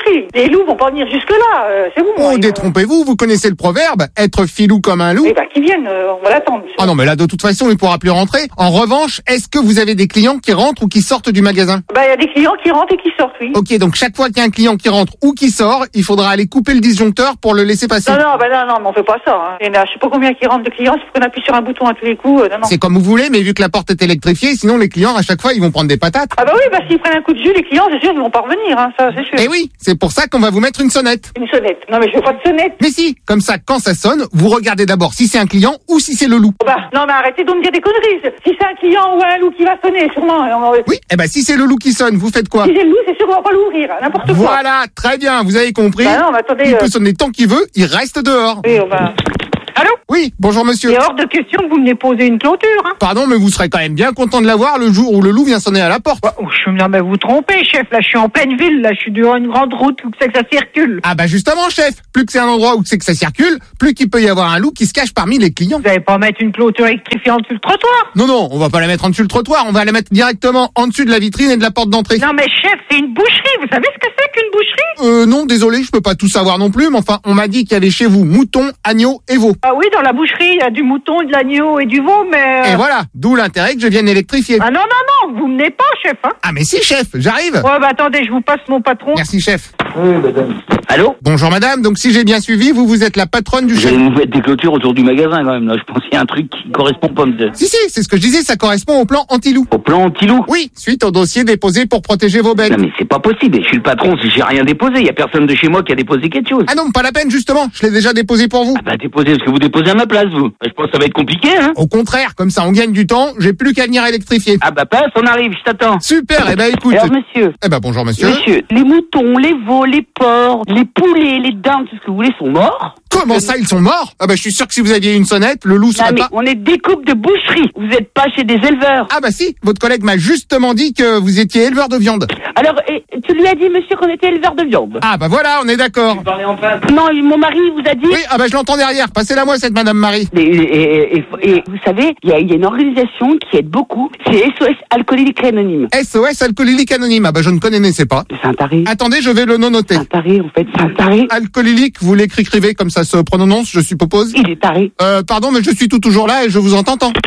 compris. Les loups vont pas venir jusque-là. Euh, c'est bon. Oh, ils- détrompez-vous, vous connaissez le proverbe, être filou comme un loup. Eh ben, qu'ils viennent, euh, on va l'attendre. Ah non, mais là, de toute façon, il pourra plus rentrer. En revanche, est-ce que vous avez des clients qui rentrent ou qui sortent du magasin? Bah, il y a des clients qui rentrent et qui sortent, oui. Ok, donc chaque fois qu'il y a un client qui rentre ou qui sort, il faudra aller couper le disjoncteur pour le laisser passer. Non, non, bah non, non, mais on fait pas ça. Hein. Il y en a, je sais pas combien qui rentrent de clients, il faut qu'on appuie sur un bouton à tous les coups. Euh, non, non. C'est comme vous voulez, mais vu que la porte est électrifiée, sinon les clients, à chaque fois, ils vont prendre des patates. Ah bah oui, bah s'ils prennent un coup de jus, les clients, c'est sûr qu'ils vont pas revenir, hein, ça, c'est sûr. Eh oui, c'est pour ça qu'on va vous mettre une sonnette. Une sonnette. Non, mais je veux pas de sonnette. Mais si, comme ça, quand ça sonne, vous regardez d'abord si c'est un client ou si c'est le loup. Bah, non, mais arrêtez de me dire des conneries. Si c'est un client ou un loup qui va sonner, sûrement. On va... Oui, eh ben si c'est le loup qui sonne, vous faites quoi? Si c'est le loup, c'est sûr qu'on va pas l'ouvrir, n'importe quoi. Voilà, très bien, vous avez compris. Bah non, mais attendez, il euh... peut sonner tant qu'il veut, il reste dehors. Oui, on va... Allô? Oui, bonjour monsieur. Il est hors de question que vous venez poser une clôture, hein. Pardon, mais vous serez quand même bien content de l'avoir le jour où le loup vient sonner à la porte. Oh, je... Non, mais vous trompez, chef. Là, je suis en pleine ville. Là, je suis devant une grande route où c'est que ça circule. Ah bah justement, chef. Plus que c'est un endroit où c'est que ça circule, plus qu'il peut y avoir un loup qui se cache parmi les clients. Vous allez pas mettre une clôture électrifiante sur le trottoir? Non, non, on va pas la mettre en dessus le trottoir. On va la mettre directement en dessus de la vitrine et de la porte d'entrée. Non, mais chef, c'est une boucherie. Vous savez ce que c'est qu'une boucherie? Euh, non, désolé, je peux pas tout savoir non plus, mais enfin, on m'a dit qu'il y avait chez vous moutons, agneaux et veaux. Ah oui, dans la boucherie, il y a du mouton, de l'agneau et du veau, mais... Euh... Et voilà, d'où l'intérêt que je vienne électrifier. Ah non, non, non, vous menez pas, chef, hein. Ah mais si, chef, j'arrive. Ouais, bah attendez, je vous passe mon patron. Merci, chef. Oui, madame. Allô? Bonjour, madame. Donc, si j'ai bien suivi, vous, vous êtes la patronne du Vous chef. allez nous mettre des clôtures autour du magasin, quand même, là. Je pense qu'il y a un truc qui correspond pas, monsieur. Si, si, c'est ce que je disais, ça correspond au plan anti-loup. Au plan anti-loup? Oui, suite au dossier déposé pour protéger vos bêtes. Non, mais c'est pas possible. Je suis le patron, si j'ai rien déposé. Il y a personne de chez moi qui a déposé quelque chose. Ah non, pas la peine, justement. Je l'ai déjà déposé pour vous. Ah bah, déposez, parce que vous déposez à ma place, vous. Je pense que ça va être compliqué, hein. Au contraire, comme ça, on gagne du temps. J'ai plus qu'à venir électrifier. Ah bah, passe, on arrive, je t'attends. Super, eh ben, écoute. Alors, monsieur. Eh ben, bonjour, monsieur. Monsieur, les moutons, les veaux, les porcs, les poulets, les dindes, tout ce que vous voulez sont morts. Comment ça, ils sont morts? Ah bah, je suis sûr que si vous aviez une sonnette, le loup serait Non, mais pas... on est découpe de boucherie. Vous êtes pas chez des éleveurs. Ah bah si, votre collègue m'a justement dit que vous étiez éleveur de viande. Alors, et, tu lui as dit, monsieur, qu'on était éleveur de viande. Ah bah voilà, on est d'accord. Non, mon mari vous a dit... Oui, ah bah je l'entends derrière. Passez-la moi, cette madame Marie. Et, et, et, et vous savez, il y a, y a une organisation qui aide beaucoup, c'est S O S Alcoolique Anonyme. S O S Alcoolique Anonyme. Ah bah je ne connaissais pas. C'est un taré. Attendez, je vais le noter. C'est un taré, en fait, c'est un taré. Alcoolique, vous l'écrivez comme ça se prononce, je suppose. Il est taré. Euh, pardon, mais je suis tout toujours là et je vous entends tant.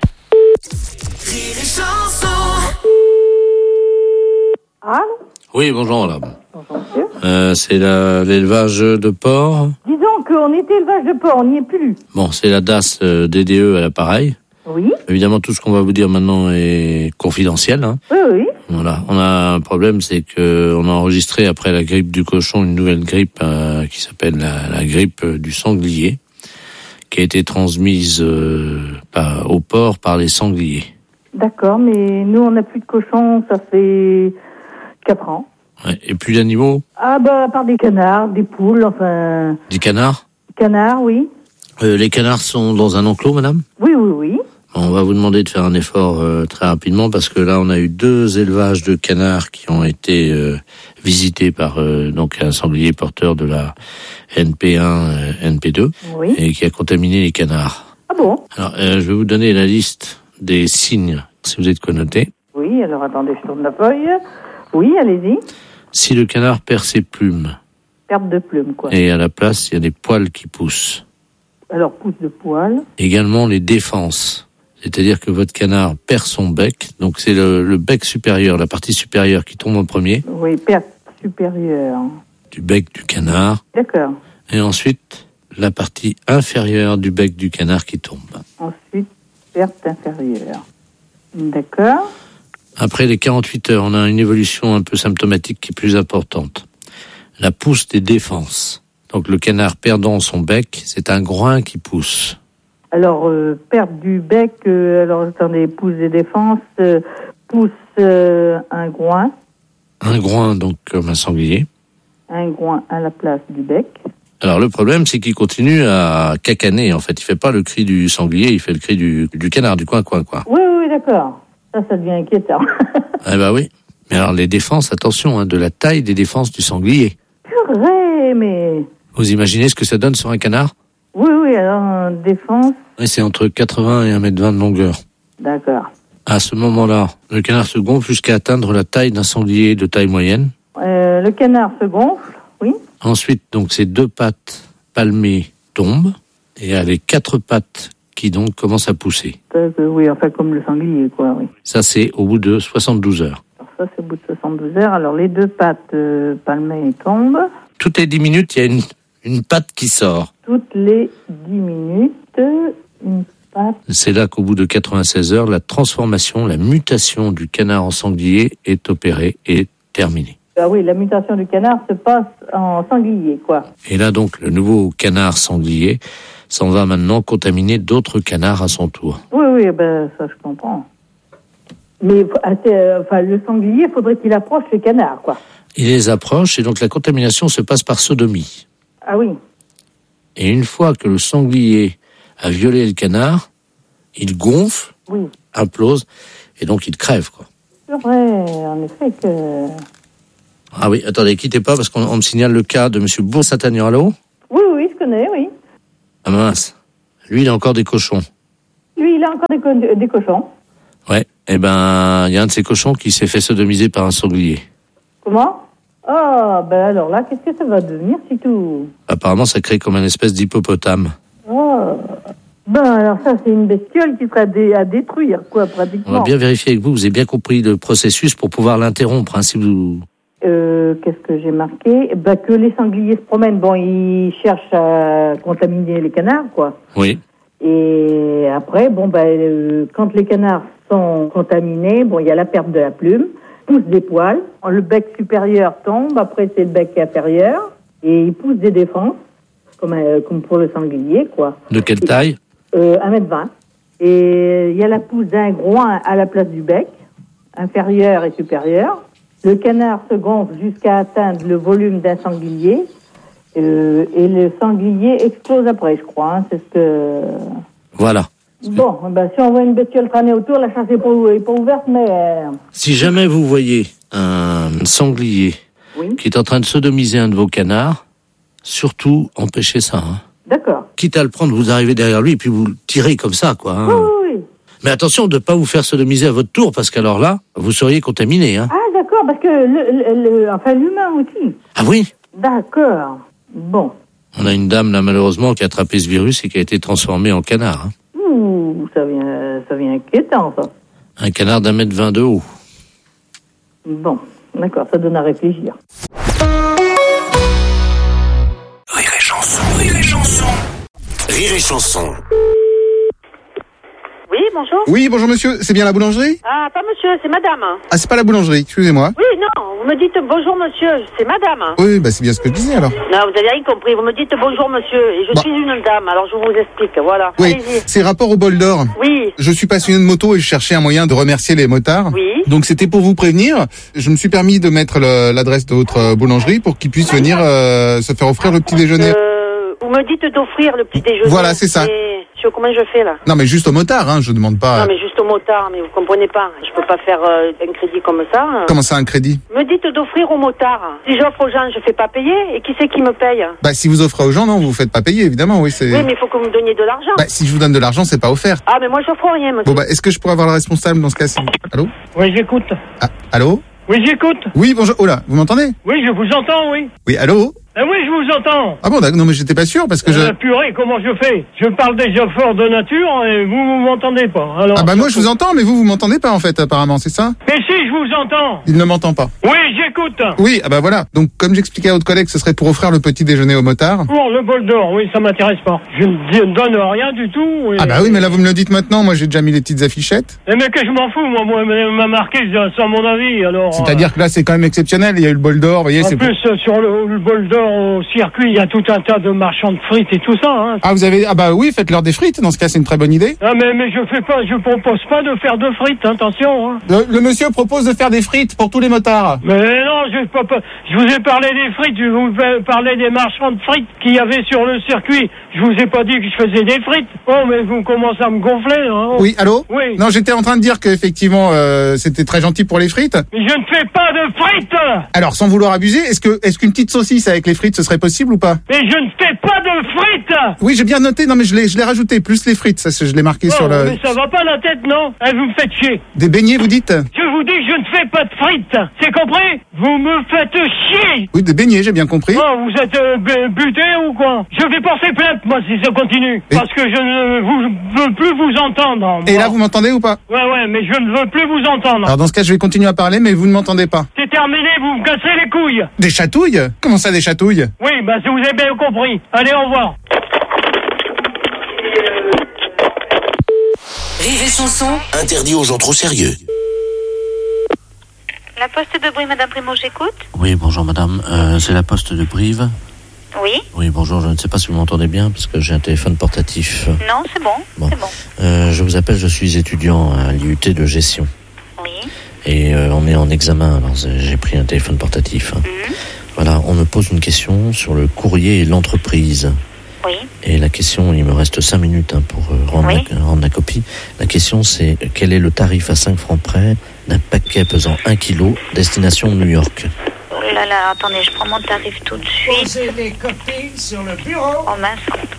Ah, Oui, bonjour, madame. Euh, c'est la- l'élevage de porc. disons qu'on était élevage de porc, on n'y est plus. Bon, c'est la D A S euh, D D E à l'appareil. Oui, Évidemment, tout ce qu'on va vous dire maintenant est confidentiel. Hein. oui, oui. Voilà. On a un problème, c'est que on a enregistré après la grippe du cochon une nouvelle grippe euh, qui s'appelle la, la grippe du sanglier, qui a été transmise euh, par, au porc par les sangliers. D'accord, mais nous, on n'a plus de cochons, ça fait quatre ans. Ouais. Et plus d'animaux, Ah bah, à part des canards, des poules, enfin... des canards. Canards, oui. Euh, les canards sont dans un enclos, madame. Oui, oui, oui. On va vous demander de faire un effort euh, très rapidement parce que là, on a eu deux élevages de canards qui ont été euh, visités par euh, donc un sanglier porteur de la N P un, euh, N P deux, Oui. et qui a contaminé les canards. Ah bon? Alors, euh, je vais vous donner la liste des signes, si vous êtes connoté. Oui, alors attendez, je tourne la feuille. Oui, allez-y. Si le canard perd ses plumes Perte de plume, quoi. et à la place, il y a des poils qui poussent. Alors, pousse de poil. Également les défenses. C'est-à-dire que votre canard perd son bec, donc c'est le, le bec supérieur, la partie supérieure qui tombe en premier, Oui, perte supérieure. du bec du canard, D'accord. et ensuite la partie inférieure du bec du canard qui tombe. Ensuite, perte inférieure. D'accord. Après les quarante-huit heures, on a une évolution un peu symptomatique qui est plus importante. La pousse des défenses. Donc le canard perdant son bec, c'est un groin qui pousse. Alors, euh, perte du bec, euh, alors attendez, pousse des défenses, euh, pousse euh, un groin, Un groin, donc comme un sanglier. un groin à la place du bec. Alors le problème, c'est qu'il continue à cacaner. En fait, il fait pas le cri du sanglier, il fait le cri du, du canard, du coin-coin, quoi. Oui, oui, oui, d'accord. Ça, ça devient inquiétant. Eh ben oui. Mais alors les défenses, attention, hein, de la taille des défenses du sanglier. Purée, mais... Vous imaginez ce que ça donne sur un canard? Oui, oui, alors, défense, Et c'est entre quatre-vingts et un mètre vingt de longueur. d'accord. À ce moment-là, le canard se gonfle jusqu'à atteindre la taille d'un sanglier de taille moyenne. Euh, le canard se gonfle. Ensuite, donc, ces deux pattes palmées tombent et il y a les quatre pattes qui donc commencent à pousser. Euh, oui, enfin comme le sanglier, quoi, oui. Ça, c'est au bout de soixante-douze heures. Alors ça, c'est au bout de soixante-douze heures. Alors les deux pattes euh, palmées tombent. Toutes les dix minutes, il y a une, une patte qui sort. Toutes les dix minutes, une patte. C'est là qu'au bout de quatre-vingt-seize heures, la transformation, la mutation du canard en sanglier est opérée et terminée. Ah oui, la mutation du canard se passe en sanglier, quoi. Et là, donc, le nouveau canard sanglier s'en va maintenant contaminer d'autres canards à son tour. Oui, oui, ben ça, je comprends. Mais enfin, le sanglier, faudrait qu'il approche les canards, quoi. Il les approche et donc la contamination se passe par sodomie. Ah oui. Et une fois que le sanglier a violé le canard, il gonfle, oui. implose, et donc il crève, quoi. C'est vrai, en effet que... Ah oui, attendez, quittez pas, parce qu'on on me signale le cas de M. Bourg-Saint-Agnan. Allô ? Oui, oui, je connais, oui. Ah mince, lui, il a encore des cochons. Lui, il a encore des, co- des cochons. Ouais, eh ben, il y a un de ces cochons qui s'est fait sodomiser par un sanglier. Comment ? Ah, ben alors là, qu'est-ce que ça va devenir, si tout ? Apparemment, ça crée comme une espèce d'hippopotame. Oh, ben alors ça, c'est une bestiole qui sera dé- à détruire, quoi, pratiquement. On va bien vérifier avec vous, vous avez bien compris le processus pour pouvoir l'interrompre, hein, si vous... Euh, qu'est-ce que j'ai marqué ? Ben, que les sangliers se promènent, bon, ils cherchent à contaminer les canards, quoi. Oui. Et après, bon, ben, euh, quand les canards sont contaminés, bon, il y a la perte de la plume, pousse des poils, le bec supérieur tombe, après c'est le bec inférieur, et il pousse des défenses, comme, euh, comme pour le sanglier, quoi. De quelle taille ? euh, un mètre vingt. Et il y a la pousse d'un groin à la place du bec, inférieur et supérieur. Le canard se gonfle jusqu'à atteindre le volume d'un sanglier, euh, et le sanglier explose après, je crois, hein, c'est ce que... Voilà. Bon, ben, si on voit une bestiole traîner autour, la chasse n'est pas, est pas ouverte, mais... Euh... Si jamais vous voyez un sanglier oui. qui est en train de sodomiser un de vos canards, surtout empêchez ça. Hein. D'accord. Quitte à le prendre, vous arrivez derrière lui et puis vous le tirez comme ça, quoi. Hein. Oui, oui, oui. Mais attention de ne pas vous faire sodomiser à votre tour, parce qu'alors là, vous seriez contaminé. Hein. Ah, d'accord, parce que le, le, le, enfin, l'humain aussi. Ah oui ? D'accord. Bon. On a une dame, là, malheureusement, qui a attrapé ce virus et qui a été transformée en canard. Hein. Ouh, ça vient, ça vient inquiétant, ça. Un canard d'un mètre vingt de haut. Bon, d'accord, ça donne à réfléchir. Rire et chanson, rire et chanson. Rire et chanson. Oui, bonjour. Oui, bonjour monsieur, c'est bien la boulangerie ? Ah, pas monsieur, c'est madame. Ah, c'est pas la boulangerie, excusez-moi. Oui, non, vous me dites bonjour monsieur, c'est madame. Oui, bah c'est bien ce que je disais alors. Non, vous avez rien compris, vous me dites bonjour monsieur, et je bah. suis une dame, alors je vous explique, voilà. Oui, allez-y. c'est rapport au bol d'or. Oui. Je suis passionné de moto et je cherchais un moyen de remercier les motards. Oui. Donc c'était pour vous prévenir, je me suis permis de mettre le, l'adresse de votre euh, boulangerie pour qu'ils puissent venir euh, se faire offrir le petit déjeuner. Euh, vous me dites d'offrir le petit déjeuner. Voilà, c'est ça. Et je, comment je fais là ? Non mais juste aux motards, hein, je demande pas... Non mais juste au motard, mais vous comprenez pas, je peux pas faire euh, un crédit comme ça. Comment ça, un crédit ? Me dites d'offrir aux motards. Si j'offre aux gens, je fais pas payer, et qui c'est qui me paye ? Bah si vous offrez aux gens, non, vous vous faites pas payer, évidemment, oui, c'est... Oui, mais il faut que vous me donniez de l'argent. Bah si je vous donne de l'argent, c'est pas offert. Ah, mais moi j'offre rien, monsieur. Bon bah, est-ce que je pourrais avoir le responsable dans ce cas-ci ? Allô ? Oui, j'écoute. Ah, allô ? Oui, j'écoute. Oui, bonjour, oh là, vous m'entendez ? Oui, je vous entends, oui. Oui, allô ? Ah oui, je vous entends. Ah bon, d'accord, non mais j'étais pas sûr parce que euh, je... Purée, comment je fais ? Je parle déjà fort de nature et vous, vous m'entendez pas. Alors, ah bah moi je vous entends, mais vous, vous m'entendez pas en fait, apparemment, c'est ça ? Mais si, je vous entends. Il ne m'entend pas. Oui, j'écoute. Oui, ah bah voilà. Donc comme j'expliquais à votre collègue, ce serait pour offrir le petit déjeuner aux motards. Pour le bol d'or, oui, ça m'intéresse pas. Je ne donne rien du tout. Et... Ah bah oui, mais là vous me le dites maintenant, moi j'ai déjà mis les petites affichettes. Eh mais que je m'en fous, moi, moi, m'a marqué sans mon avis, alors... C'est-à-dire que là c'est quand même exceptionnel, il y a eu le bol d'or, vous voyez, en c'est... plus, pour... sur le, le bol d'or au circuit, il y a tout un tas de marchands de frites et tout ça, hein. Ah vous avez... Ah bah oui, faites-leur des frites, dans ce cas c'est une très bonne idée. Ah mais, mais je fais pas, je propose pas de faire de frites, attention, hein. Le, le monsieur propose de faire des frites pour tous les motards. Mais non, je, pas, pas, je vous ai parlé des frites, je vous ai parlé des marchands de frites qu'il y avait sur le circuit. Je vous ai pas dit que je faisais des frites. Oh, mais vous commencez à me gonfler, hein. Oui, allô ? Oui. Non, j'étais en train de dire qu'effectivement, euh, c'était très gentil pour les frites. Mais je ne fais pas de frites. Alors, sans vouloir abuser, est-ce que, est-ce qu'une petite saucisse avec les frites, ce serait possible ou pas? Mais je ne fais pas de frites. Oui, j'ai bien noté, non mais je l'ai, je l'ai rajouté, plus les frites, ça je l'ai marqué Oh, sur le... mais ça va pas la tête, non? Eh, vous me faites chier. Des beignets, vous dites? Je vous dis que je ne fais pas de frites. C'est compris? Vous me faites chier. Oui, des beignets, j'ai bien compris. Oh, vous êtes euh, bu- buté ou quoi? Je vais porter plainte, moi, si ça continue. Et- Parce que je ne vous, veux plus vous entendre. Et moi. là, vous m'entendez ou pas? Ouais, ouais, mais je ne veux plus vous entendre. Alors dans ce cas, je vais continuer à parler, mais vous ne m'entendez pas. C'est terminé, vous me cassez les couilles. Des chatouilles? Comment ça, des chatouilles? Oui, bah, si vous avez bien compris. Allez, au revoir. Rire et chanson. Interdit aux gens trop sérieux. La poste de bruit, Madame Primo, j'écoute. Oui, bonjour madame, euh, c'est la poste de Brive. Oui. Oui, bonjour, je ne sais pas si vous m'entendez bien parce que j'ai un téléphone portatif. Non, c'est bon. Bon. C'est bon. Euh, je vous appelle, je suis étudiant à l'I U T de gestion. Oui. Et euh, on est en examen, alors j'ai pris un téléphone portatif. Mhm. Voilà, on me pose une question sur le courrier et l'entreprise. Oui. Et la question, il me reste cinq minutes hein, pour euh, rendre, Oui. la, rendre la copie. La question, c'est euh, quel est le tarif à cinq francs près d'un paquet pesant un kilo, destination New York? Oh là là, attendez, je prends mon tarif tout de suite. Posez les copies sur le bureau Oh mince.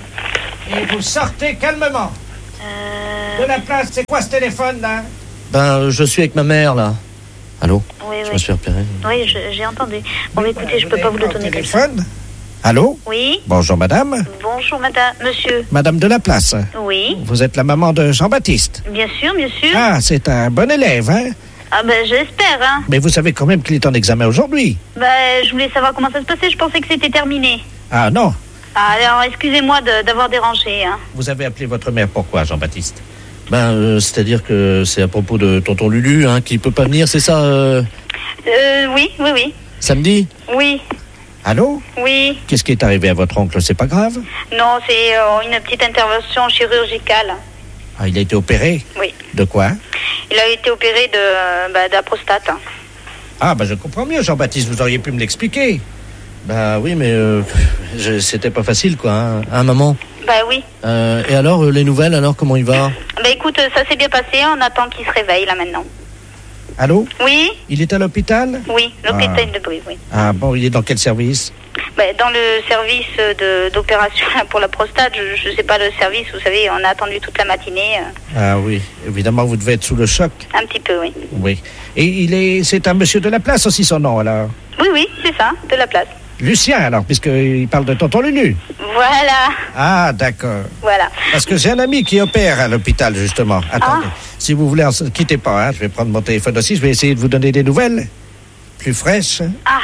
et vous sortez calmement. Euh... De la place, c'est quoi ce téléphone là? Ben, euh, je suis avec ma mère, là. Allô? Oui, Je oui. me suis repéré. Oui, je- j'ai entendu. Bon, mais écoutez, je peux pas vous le donner comme ça. Téléphone? Allô? Oui. Bonjour madame. Bonjour, madame. Monsieur. Madame de la place. Oui. Vous êtes la maman de Jean-Baptiste. Bien sûr, bien sûr. Ah, c'est un bon élève, hein? Ah ben, j'espère, hein. Mais vous savez quand même qu'il est en examen aujourd'hui. Ben, je voulais savoir comment ça se passait. Je pensais que c'était terminé. Ah non. Ah, alors, excusez-moi de- d'avoir dérangé, hein. Vous avez appelé votre mère pourquoi, Jean-Baptiste? Ben, euh, c'est-à-dire que c'est à propos de tonton Lulu, hein, qui peut pas venir, c'est ça, euh, Euh, oui, oui, oui. samedi? Oui, Allô? oui. Qu'est-ce qui est arrivé à votre oncle? C'est pas grave? Non, c'est euh, une petite intervention chirurgicale. Ah, il a été opéré? Oui. De quoi? Il a été opéré de, euh, bah, de la prostate. hein. Ah, ben je comprends mieux, Jean-Baptiste, vous auriez pu me l'expliquer. Ben oui, mais euh, je- c'était pas facile, quoi, hein, hein maman? Bah oui. Euh, et alors, euh, les nouvelles, alors, comment il va? Bah écoute, ça s'est bien passé. On attend qu'il se réveille, là, maintenant. Allô? Oui, Il est à l'hôpital? oui. L'hôpital de Brive, oui. Ah bon, il est dans quel service? Bah, dans le service de- d'opération pour la prostate, je, je sais pas le service, vous savez, on a attendu toute la matinée. euh, Ah oui, évidemment, vous devez être sous le choc. un petit peu, oui. Oui. Et il est, c'est un monsieur de la place aussi, son nom, alors? Oui, oui, c'est ça, de la place. Lucien, alors, puisqu'il parle de tonton Lulu. Voilà, Ah, d'accord. voilà. Parce que j'ai un ami qui opère à l'hôpital, justement. Attendez, si vous voulez, ne quittez pas, hein. Je vais prendre mon téléphone aussi, je vais essayer de vous donner des nouvelles plus fraîches. Ah,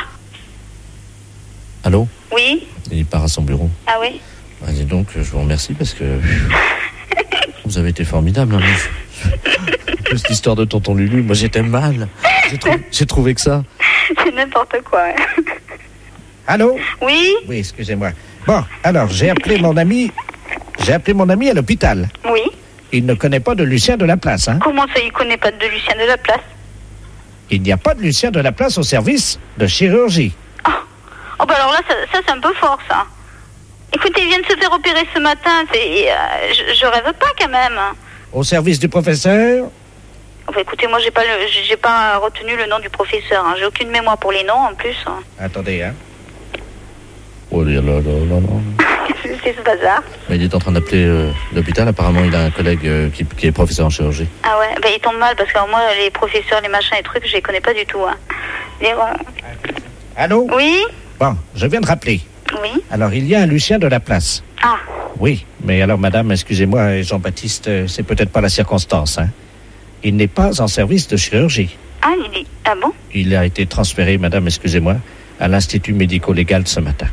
Allô? oui. Il part à son bureau. Ah oui. Ah, dis donc, je vous remercie parce que vous avez été formidable. Hein, mais- Cette histoire de tonton Lulu, moi j'étais mal. J'ai trou- j'ai trouvé que ça. C'est n'importe quoi. hein. Allô? Oui, Oui, excusez-moi. Bon, alors, j'ai appelé mon ami, j'ai appelé mon ami à l'hôpital. oui. Il ne connaît pas de Lucien de la place, hein? Comment ça, il connaît pas de Lucien de la place? Il n'y a pas de Lucien de la place au service de chirurgie. Oh bah alors là, ça, ça, c'est un peu fort, ça. Écoutez, il vient de se faire opérer ce matin. C'est, euh, je, je rêve pas quand même. Au service du professeur? Enfin, écoutez, moi, j'ai pas, le, j'ai j'ai pas retenu le nom du professeur. hein. J'ai aucune mémoire pour les noms, en plus. hein. Attendez, hein? Oh là là là là là. C'est c'est ce bazar. Mais il est en train d'appeler euh, l'hôpital. Apparemment, il a un collègue euh, qui, qui est professeur en chirurgie. Ah ouais, bah il tombe mal parce que moi, les professeurs, les machins, les trucs, je les connais pas du tout. Hein. Et, euh, Allô? Oui, Bon, je viens de rappeler. oui. Alors, il y a un Lucien de la place. Ah, Oui, mais alors, madame, excusez-moi, Jean-Baptiste, euh, c'est peut-être pas la circonstance, hein? Il n'est pas en service de chirurgie. ah, il est... Ah bon? Il a été transféré, madame, excusez-moi, à l'Institut médico-légal ce matin.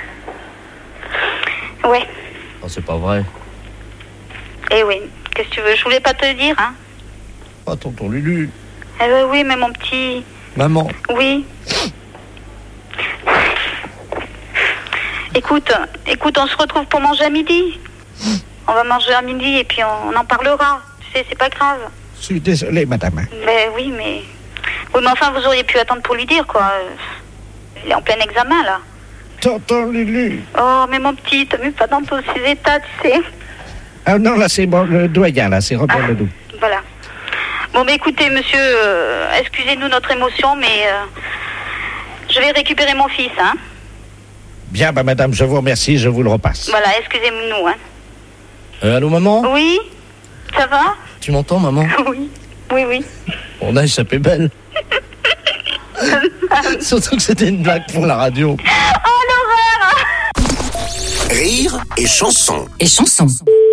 Ouais. Oh, c'est pas vrai. Eh oui. Qu'est-ce que tu veux? Je voulais pas te le dire, hein. Oh, tonton Lulu. Eh ben oui, mais mon petit... Maman. Oui. Écoute, écoute, on se retrouve pour manger à midi. On va manger à midi et puis on, on en parlera. Tu sais, c'est pas grave. Je suis désolé, madame. Ben oui, mais... Oui, mais enfin, vous auriez pu attendre pour lui dire, quoi. Euh, Il est en plein examen, là. Tonton Lulu. Oh, mais mon petit, t'as mis pas dans tous ces états, tu sais. Ah non, là, c'est bon, le doyen, là, c'est Robert Ledoux. Voilà. Bon, mais écoutez, monsieur, euh, excusez-nous notre émotion, mais... euh, je vais récupérer mon fils, hein. Bien, bah madame, je vous remercie, je vous le repasse. Voilà, excusez-nous, hein. Euh, allô, maman? Oui, ça va? Tu m'entends, maman? Oui, oui, oui. On a échappé belle. Surtout que c'était une blague pour la radio. Oh, l'horreur! Rire et chanson. Et chanson.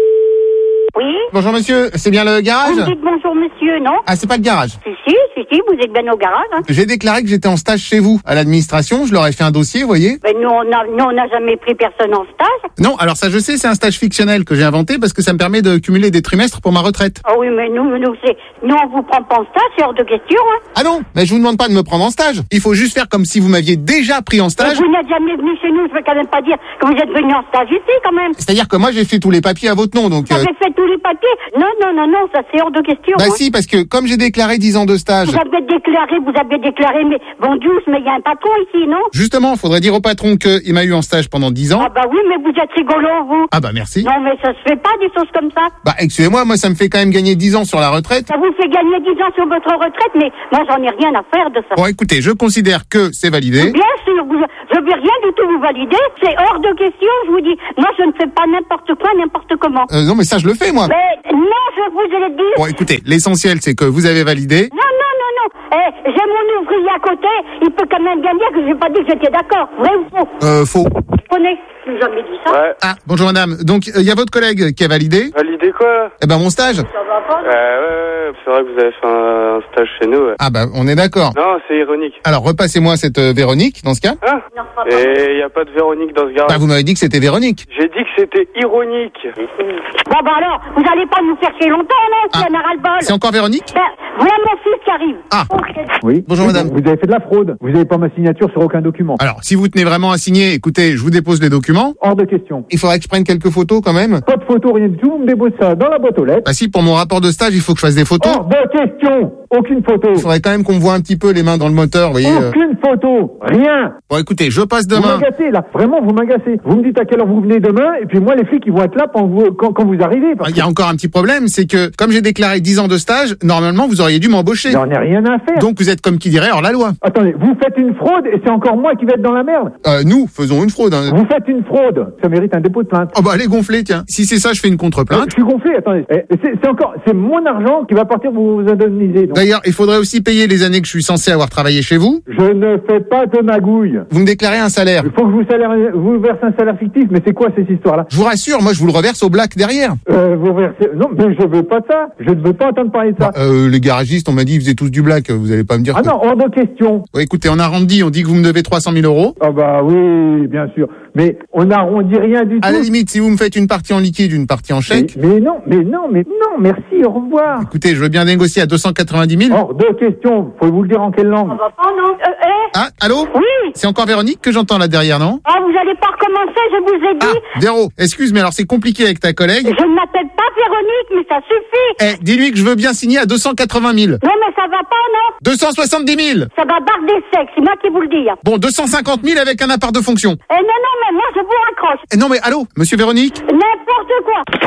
Oui? Bonjour monsieur, c'est bien le garage? Vous me dites bonjour monsieur, non? Ah, c'est pas le garage. Si, si, si, si, vous êtes bien au garage, hein. J'ai déclaré que j'étais en stage chez vous, à l'administration, je leur ai fait un dossier, vous voyez? Mais nous, on a, nous, on n'a jamais pris personne en stage. Non, alors ça je sais, c'est un stage fictionnel que j'ai inventé parce que ça me permet de cumuler des trimestres pour ma retraite. Ah oui, mais nous, nous, c'est, nous, on vous prend pas en stage, c'est hors de question, hein. Ah non, mais je vous demande pas de me prendre en stage. Il faut juste faire comme si vous m'aviez déjà pris en stage. Mais vous n'êtes jamais venu chez nous, je veux quand même pas dire que vous êtes venu en stage ici, quand même. C'est-à-dire que moi j'ai fait tous les papiers à votre nom, donc... Vous euh, avez fait tous les papiers? Non, non, non, non, ça c'est hors de question. Bah hein. si, parce que comme j'ai déclaré dix ans de stage... Vous avez déclaré, vous avez déclaré, mais bon douce, mais il y a un patron ici, non? Justement, faudrait dire au patron qu'il m'a eu en stage pendant dix ans. Ah bah oui, mais vous êtes rigolo, vous. Ah bah merci. Non, mais ça se fait pas des choses comme ça. Bah excusez-moi, moi ça me fait quand même gagner dix ans sur la retraite. Ça vous fait gagner dix ans sur votre retraite, mais moi j'en ai rien à faire de ça. Bon écoutez, je considère que c'est validé. Bien sûr, vous, je vais rien du tout vous valider, c'est hors de question, je vous dis. Moi je ne fais pas n'importe quoi, n'importe comment. Euh, non mais ça je le fais moi. Mais non, je vous ai dit. Bon écoutez, l'essentiel c'est que vous avez validé. Non, non, non, non. Eh, j'ai mon ouvrier à côté, il peut quand même bien dire que j'ai pas dit que j'étais d'accord. Vrai ou faux? Euh, faux. Je connais, je n'ai jamais dit ça. Ouais. Ah, bonjour madame. Donc, il euh, y a votre collègue qui a validé. Validé quoi? Eh ben, mon stage. Ça va pas, non? Ouais, ouais, ouais, c'est vrai que vous avez fait un, un stage chez nous. Ouais. Ah bah, on est d'accord. Non, c'est ironique. Alors, repassez-moi cette euh, Véronique, dans ce cas. Hein? Non, pas pas. Et il n'y a pas de Véronique dans ce garage. Bah, vous m'avez dit que c'était Véronique. J'ai dit que c'était ironique. Bon, bah alors, vous allez pas nous chercher longtemps, non? Ah. C'est un ras-le-bol. C'est encore Véronique? Ben, voilà mon fils qui arrive. Ah. Oui. Bonjour madame. Vous avez fait de la fraude. Vous n'avez pas ma signature sur aucun document. Alors, si vous tenez vraiment à signer, écoutez, je vous dépose les documents. Hors de question. Il faudrait que je prenne quelques photos quand même. Pas de photo, rien du tout. Vous me déposez ça dans la boîte aux lettres. Bah si, pour mon rapport de stage, il faut que je fasse des photos. Hors de question. Aucune photo. Il faudrait quand même qu'on me voit un petit peu les mains dans le moteur, vous voyez. euh. Aucune photo. Rien. Bon, écoutez, je passe Vous demain. m'agacez, là. Vraiment, vous m'agacez. Vous me dites à quelle heure vous venez demain, et puis moi, les flics, ils vont être là quand vous, quand, quand vous arrivez. parce Il y a encore un petit problème, c'est que comme j'ai déclaré dix ans de stage, normalement vous auriez dû m'embaucher. J'en ai rien à faire. Donc vous êtes comme qui dirait hors la loi. Attendez, vous faites une fraude, et c'est encore moi qui vais être dans la merde. Euh, nous faisons une fraude. Hein. Vous faites une fraude. Ça mérite un dépôt de plainte. Oh bah allez gonfler, tiens. Si c'est ça, je fais une contre-plainte. Je suis gonflé, attendez. Eh, C'est c'est encore, c'est mon argent qui va partir pour vous indemniser. donc. D'ailleurs, il faudrait aussi payer les années que je suis censé avoir travaillé chez vous. Je ne fais pas de magouille. Vous me déclarez un salaire. Il faut que vous, salaire, vous versez un salaire fictif, mais c'est quoi cette histoire-là? Je vous rassure, moi je vous le reverse au black derrière. euh, Vous versez... Non, mais je veux pas de ça. Je ne veux pas entendre parler de ça. Bah, euh, les garagistes, on m'a dit ils faisaient tous du black. Vous allez pas me dire. Ah que... non, hors de question. Ouais, écoutez, on arrondit, on dit que vous me devez trois cent mille euros. Ah bah oui, bien sûr. Mais on n'arrondit rien du À tout. la limite, si vous me faites une partie en liquide, une partie en chèque. Mais, mais non, mais non, mais non, merci, au revoir. Écoutez, je veux bien négocier à deux cent quatre-vingt-dix mille. Hors de question. Faut vous le dire en quelle langue? Ça va pas, non? Euh, eh? Ah, allô? Oui. C'est encore Véronique que j'entends là derrière, non? Ah, vous allez pas recommencer, je vous ai dit. Ah, Véro, excuse, mais alors c'est compliqué avec ta collègue. Je ne m'appelle pas Véronique, mais ça suffit. Eh, dis-lui que je veux bien signer à deux cent quatre-vingt mille. Non, mais ça va pas, non? deux cent soixante-dix mille. Ça va barre des secs, c'est moi qui vous le dis. Bon, deux cent cinquante mille avec un appart de fonction. Eh non, non, mais moi je vous raccroche. Eh non, mais allô, monsieur Véronique? N'importe quoi.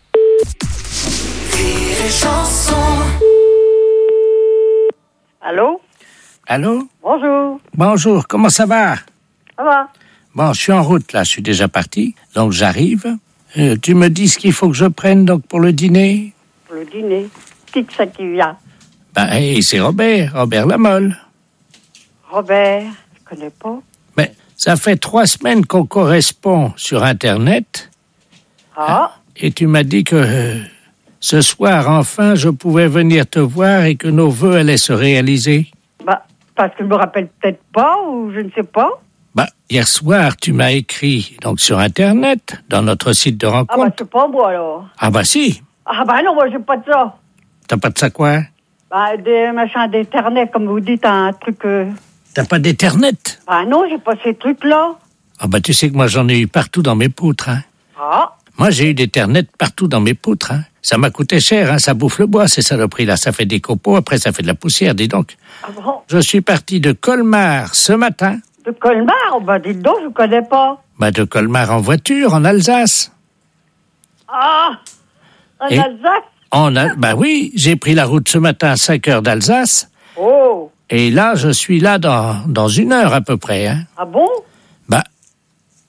Allô? Allô? Bonjour. Bonjour, comment ça va? Ça va? Bon, je suis en route, là, je suis déjà parti, donc j'arrive. Euh, tu me dis ce qu'il faut que je prenne, donc, pour le dîner? Pour le dîner. Qui que c'est qui vient? Ben, hey, c'est Robert, Robert Lamolle. Robert, je connais pas. Mais ça fait trois semaines qu'on correspond sur Internet. Ah? Et tu m'as dit que euh, ce soir, enfin, je pouvais venir te voir et que nos vœux allaient se réaliser. Bah, parce que je me rappelle peut-être pas, ou je ne sais pas. Bah, hier soir, tu m'as écrit, donc, sur Internet, dans notre site de Ah rencontre. bah, c'est pas moi, alors. Ah bah si, Ah bah non, moi j'ai pas de ça. t'as pas de ça quoi? Bah, des machins d'internet, comme vous dites, un truc... Euh... T'as pas d'Internet? Ah non, j'ai pas ces trucs-là. Ah bah tu sais que moi j'en ai eu partout dans mes poutres, hein. Ah? Moi j'ai eu d'Internet partout dans mes poutres, hein. Ça m'a coûté cher, hein, ça bouffe le bois, ces saloperies-là. Ça fait des copeaux, après ça fait de la poussière, dis donc. Ah bon? Je suis parti de Colmar ce matin. De Colmar? Bah dites donc, je connais pas. Bah de Colmar en voiture, en Alsace. Ah! En Et- Alsace? En Al- bah oui, j'ai pris la route ce matin à cinq heures d'Alsace. Oh! Et là, je suis là dans, dans une heure à peu près, hein. Ah bon? Bah,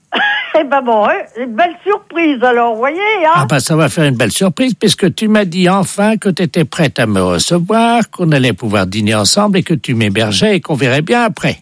Eh ben bon, hein, une belle surprise alors, vous voyez, hein. Ah ben ça va faire une belle surprise puisque tu m'as dit enfin que tu étais prête à me recevoir, qu'on allait pouvoir dîner ensemble et que tu m'hébergeais et qu'on verrait bien après.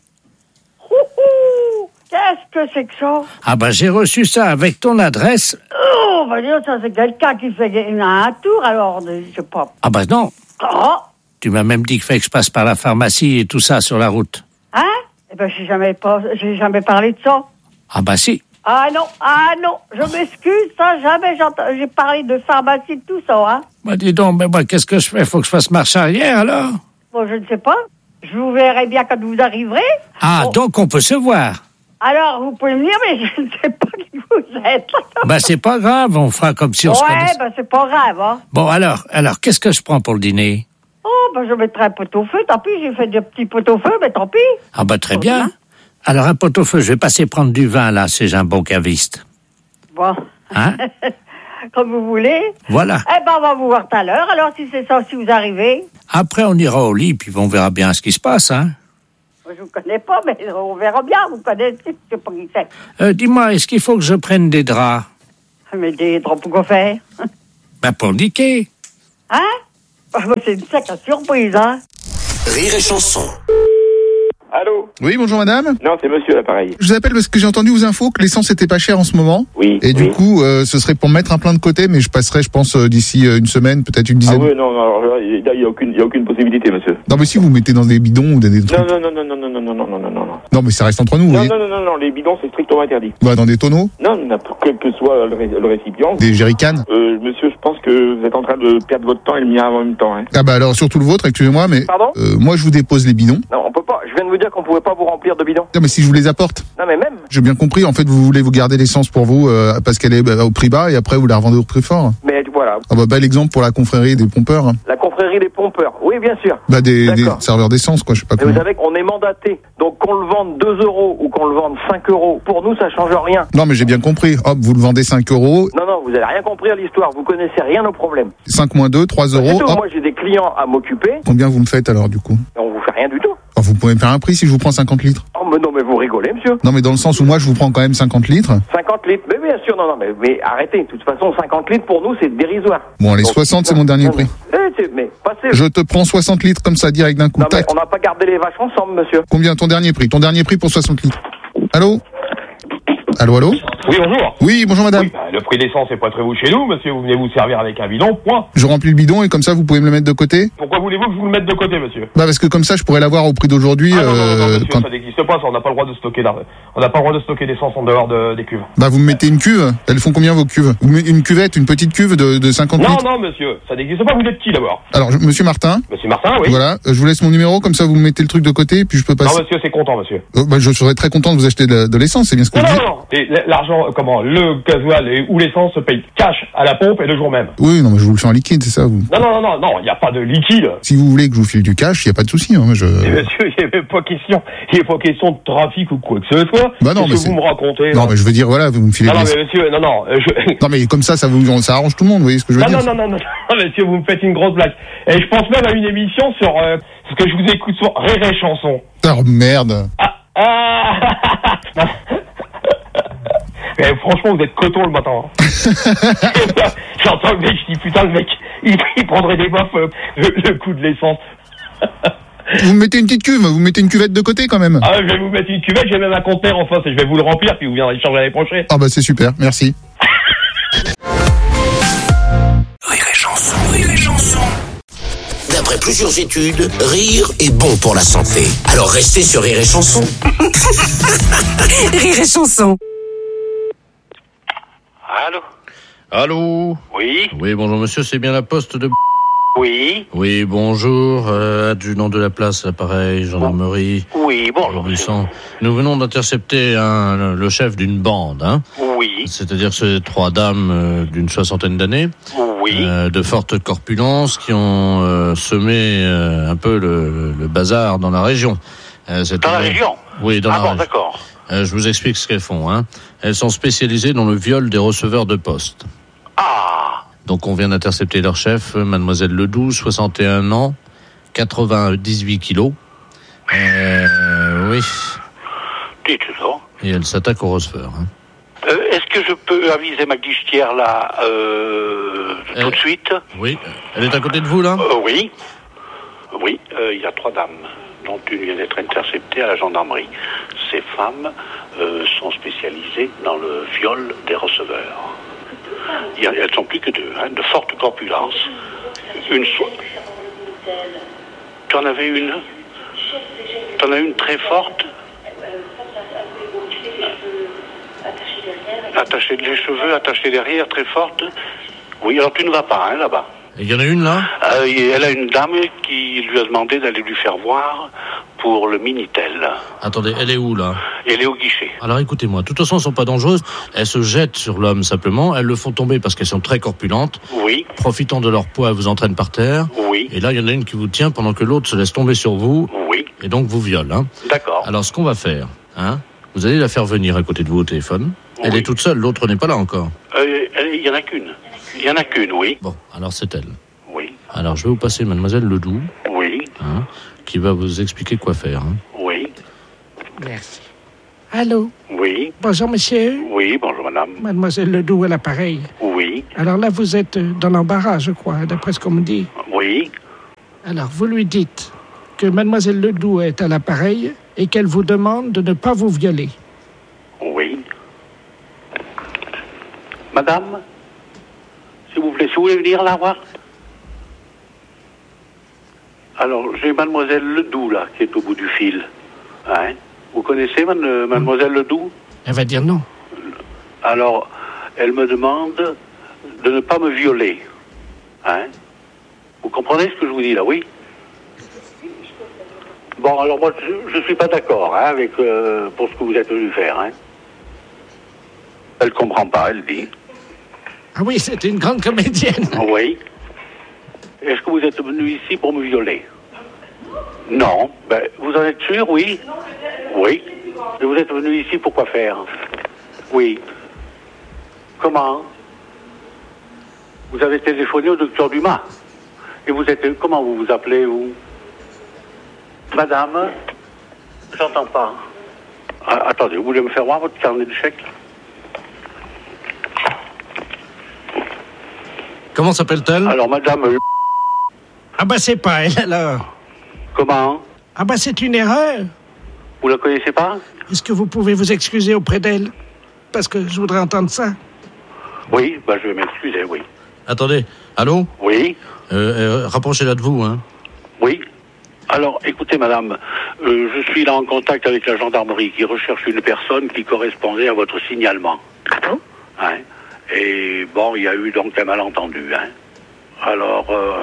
Ouhou, qu'est-ce que c'est que ça? Ah ben j'ai reçu ça avec ton adresse. Oh, ben dis donc, ça c'est quelqu'un qui fait un tour alors, je sais pas. Ah ben non. Oh. Tu m'as même dit qu'il fallait que je passe par la pharmacie et tout ça sur la route. Hein? Eh ben j'ai jamais, pas, j'ai jamais parlé de ça. Ah ben si. Ah non, ah non, je m'excuse, ça, jamais j'ai parlé de pharmacie, de tout ça, hein. Bah dis donc, mais moi, qu'est-ce que je fais? Faut que je fasse marche arrière, alors? Bon, je ne sais pas. Je vous verrai bien quand vous arriverez. Ah, bon. Donc on peut se voir. Alors, vous pouvez venir, mais je ne sais pas qui vous êtes. Bah c'est pas grave, on fera comme si on ouais, se connaissait. Ouais, bah c'est pas grave, hein. Bon, alors, alors, qu'est-ce que je prends pour le dîner? Oh, bah je mettrai un pot-au-feu, tant pis, j'ai fait des petits pot-au-feu, mais tant pis. Ah bah très bien. bien. Alors, un pot-au-feu, je vais passer prendre du vin, là, c'est un bon caviste. Bon. Hein? Comme vous voulez. Voilà. Eh ben, on va vous voir tout à l'heure, alors, si c'est ça, si vous arrivez. Après, on ira au lit, puis on verra bien ce qui se passe, hein. Je vous connais pas, mais on verra bien, vous connaissez, je sais pas qui c'est. Euh, dis-moi, est-ce qu'il faut que je prenne des draps? Mais des draps pour quoi faire? Ben, pour niquer. Hein? C'est une sacrée surprise, hein. Rire et chanson. Allô? Oui, bonjour madame. Non, c'est monsieur l'appareil. Je vous appelle parce que j'ai entendu aux infos que l'essence était pas chère en ce moment. Oui. Et oui. du coup, euh, ce serait pour mettre un plein de côté, mais je passerai, je pense, euh, d'ici euh, une semaine, peut-être une dizaine. Ah oui, non, non, il n'y a, a aucune, y a aucune possibilité, monsieur. Non, mais si vous mettez dans des bidons ou dans des trucs. Non, non, non, non, non, non, non, non, non, non, non. Non, mais ça reste entre nous, non, oui. Non, non, non, non, les bidons, c'est strictement interdit. Bah, dans des tonneaux? Non, quel que soit le, ré, le récipient. Des jerrycans? Euh, monsieur, je pense que vous êtes en train de perdre votre temps et le mien en même temps, hein. Ah bah alors, surtout le vôtre, excusez-moi, mais... Pardon? Euh, moi, je vous dépose les bidons. Non, on peut pas. Je viens de vous dire qu'on pouvait pas vous remplir de bidons. Non, mais si je vous les apporte. Non, mais même. J'ai bien compris. En fait, vous voulez vous garder l'essence pour vous euh, parce qu'elle est bah, au prix bas et après vous la revendez au prix fort. Mais voilà. Ah bah, bel exemple pour la confrérie des pompeurs. La confrérie des pompeurs. Oui, bien sûr. Bah, des, des serveurs d'essence, quoi. Je sais pas comment. Vous savez qu'on est mandaté. Donc, qu'on le vende deux euros ou qu'on le vende cinq euros, pour nous, ça change rien. Non, mais j'ai bien compris. Hop, vous le vendez cinq euros. Non, non, vous avez rien compris à l'histoire. Vous connaissez rien au problème. cinq moins deux, trois euros. Tout, moi, j'ai des clients à m'occuper. Combien vous me faites alors, du coup? On vous fait rien du tout. Oh, vous pouvez me faire un prix si je vous prends cinquante litres. Oh, mais non, mais vous rigolez, monsieur. Non, mais dans le sens où moi, je vous prends quand même cinquante litres. cinquante litres. Mais bien sûr, non, non, mais, mais arrêtez. De toute façon, cinquante litres, pour nous, c'est dérisoire. Bon, allez, Donc, soixante, c'est mon dernier non, prix. Mais, mais passez. Je te prends soixante litres comme ça, direct d'un coup. Non, mais on n'a pas gardé les vaches ensemble, monsieur. Combien ton dernier prix? Ton dernier prix pour soixante litres. Allô? Allô, allô? Oui, bonjour. Oui, bonjour madame. Oui, bah, le prix d'essence est pas très haut chez nous, monsieur. Vous venez vous servir avec un bidon, point. Je remplis le bidon et comme ça, vous pouvez me le mettre de côté? Pourquoi voulez-vous que je vous le mette de côté, monsieur? Bah, parce que comme ça, je pourrais l'avoir au prix d'aujourd'hui. Ah, non, non, non, non, euh, monsieur, quand... ça n'existe pas, ça. On n'a pas le droit de stocker là. On n'a pas le droit de stocker d'essence en dehors de, des cuves. Bah, vous me mettez une cuve. Elles font combien vos cuves? Une cuvette, une petite cuve de, de cinquante non, litres? Non, non, monsieur. Ça n'existe pas. Vous êtes qui, d'abord? Alors, je, monsieur Martin. Monsieur Martin, oui. Voilà. Je vous laisse mon numéro, comme ça, vous me mettez le truc de côté, puis je peux passer. Non, monsieur, c'est content, monsieur. Euh, bah, je serais très content de vous acheter de, de l'essence, c'est bien ce que non, je non, dis. Non, non, non. L'argent, comment, le gasoil et, ou l'essence se paye cash à la pompe et le jour même. Oui, non, mais je vous le fais en liquide, c'est ça, vous? Non, non, non, non, non, il n'y a pas de liquide. Si vous voulez que je vous file du cash, il n'y a pas de souci, hein, je... Mais monsieur, il n'y a pas question, il n'y a pas question de trafic ou quoi que ce soit. Bah non, mais que vous me racontez. Non, là. mais je veux dire, voilà, vous me filez. Non, non, mais monsieur, non, non, je... Non, mais comme ça, ça vous, ça arrange tout le monde, vous voyez ce que je veux non, dire? Non, non, non, non, non, monsieur, vous me faites une grosse blague. Et je pense même à une émission sur, euh, ce que je vous écoute sur Rire et Chanson. Oh, merde. Ah, ah, mais franchement, vous êtes coton le matin. Hein. J'entends le mec, je dis putain, le mec, il, il prendrait des baffes euh, le, le coup de l'essence. Vous me mettez une petite cuve, vous mettez une cuvette de côté quand même. Ah, je vais vous mettre une cuvette, j'ai même un conteneur en face et je vais vous le remplir, puis vous viendrez changer l'année prochaine. Ah bah c'est super, merci. Rire et chanson, rire et chanson. D'après plusieurs études, rire est bon pour la santé. Alors restez sur Rire et chanson. Rire et chanson. Allô? Allô? Oui? Oui, bonjour monsieur, c'est bien la poste de... Oui? Oui, bonjour, euh, adjudant de la place, pareil, gendarmerie. Oui, bonjour. Nous venons d'intercepter un, le chef d'une bande, hein. Oui. C'est-à-dire ces trois dames euh, d'une soixantaine d'années. Oui. Euh, de forte corpulence qui ont euh, semé euh, un peu le, le bazar dans la région. Euh, dans la région? Oui, dans ah la bon, région. d'accord. Euh, je vous explique ce qu'elles font, hein. Elles sont spécialisées dans le viol des receveurs de poste. Ah. Donc on vient d'intercepter leur chef, mademoiselle Ledoux, soixante et un ans, quatre-vingt-dix-huit kilos. Euh, oui. Dites ça. Et elle s'attaque au receveur. Hein. Euh, est-ce que je peux aviser ma guichetière là euh, Euh, tout de suite? Oui. Elle est à côté de vous, là? Euh, Oui. Oui, euh, il y a trois dames, dont une vient d'être interceptée à la gendarmerie. Ces femmes euh, sont spécialisées dans le viol des receveurs. Il y a- elles sont plus que deux, hein, de forte corpulence. Une so- Tu en avais une? Tu en as une très forte? Attachée les cheveux, attachée derrière, très forte? Oui, alors tu ne vas pas, hein, là-bas. Il y en a une, là? Euh, et elle a une dame qui lui a demandé d'aller lui faire voir pour le Minitel. Attendez, elle est où, là? Elle est au guichet. Alors écoutez-moi, de toute façon, elles sont pas dangereuses. Elles se jettent sur l'homme simplement. Elles le font tomber parce qu'elles sont très corpulentes. Oui. Profitant de leur poids, elles vous entraînent par terre. Oui. Et là, il y en a une qui vous tient pendant que l'autre se laisse tomber sur vous. Oui. Et donc vous viole. Hein. D'accord. Alors ce qu'on va faire, hein, vous allez la faire venir à côté de vous au téléphone. Elle est toute seule, l'autre n'est pas là encore. Euh, Il y en a qu'une. Il y en a qu'une, oui. Bon, alors c'est elle. Oui. Alors je vais vous passer mademoiselle Ledoux. Oui. Hein, qui va vous expliquer quoi faire. Hein. Oui. Merci. Allô? Oui. Bonjour, monsieur. Oui, bonjour madame. Mademoiselle Ledoux à l'appareil. Oui. Alors là, vous êtes dans l'embarras, je crois, d'après ce qu'on me dit. Oui. Alors, vous lui dites que Mademoiselle Ledoux est à l'appareil et qu'elle vous demande de ne pas vous violer. Oui. Madame, s'il vous plaît, si vous voulez venir la voir. Alors, j'ai mademoiselle Ledoux, là, qui est au bout du fil. Hein? Vous connaissez man- mademoiselle Ledoux? Elle va dire non. Alors, elle me demande de ne pas me violer. Hein? Vous comprenez ce que je vous dis, là, oui? Bon, alors moi, je ne suis pas d'accord hein, avec euh, pour ce que vous êtes venu faire. Hein? Elle comprend pas, elle dit. Ah oui, c'est une grande comédienne. Oui. Est-ce que vous êtes venu ici pour me violer? Non. Ben, vous en êtes sûr, oui? Oui. Et vous êtes venu ici pour quoi faire? Oui. Comment? Vous avez téléphoné au docteur Dumas. Et vous êtes... Comment vous vous appelez, vous? Madame? J'entends pas. Ah, attendez, vous voulez me faire voir votre carnet de chèques? Comment s'appelle-t-elle? Alors, madame... euh, Ah bah c'est pas elle, alors. Comment? Ah bah c'est une erreur. Vous la connaissez pas? Est-ce que vous pouvez vous excuser auprès d'elle? Parce que je voudrais entendre ça. Oui, bah je vais m'excuser, oui. Attendez, allô? Oui. Euh, euh, rapprochez-la de vous, hein. Oui. Alors, écoutez, madame, euh, je suis là en contact avec la gendarmerie qui recherche une personne qui correspondait à votre signalement. Ah bon? Hein? Et bon, il y a eu donc un malentendu, hein. Alors,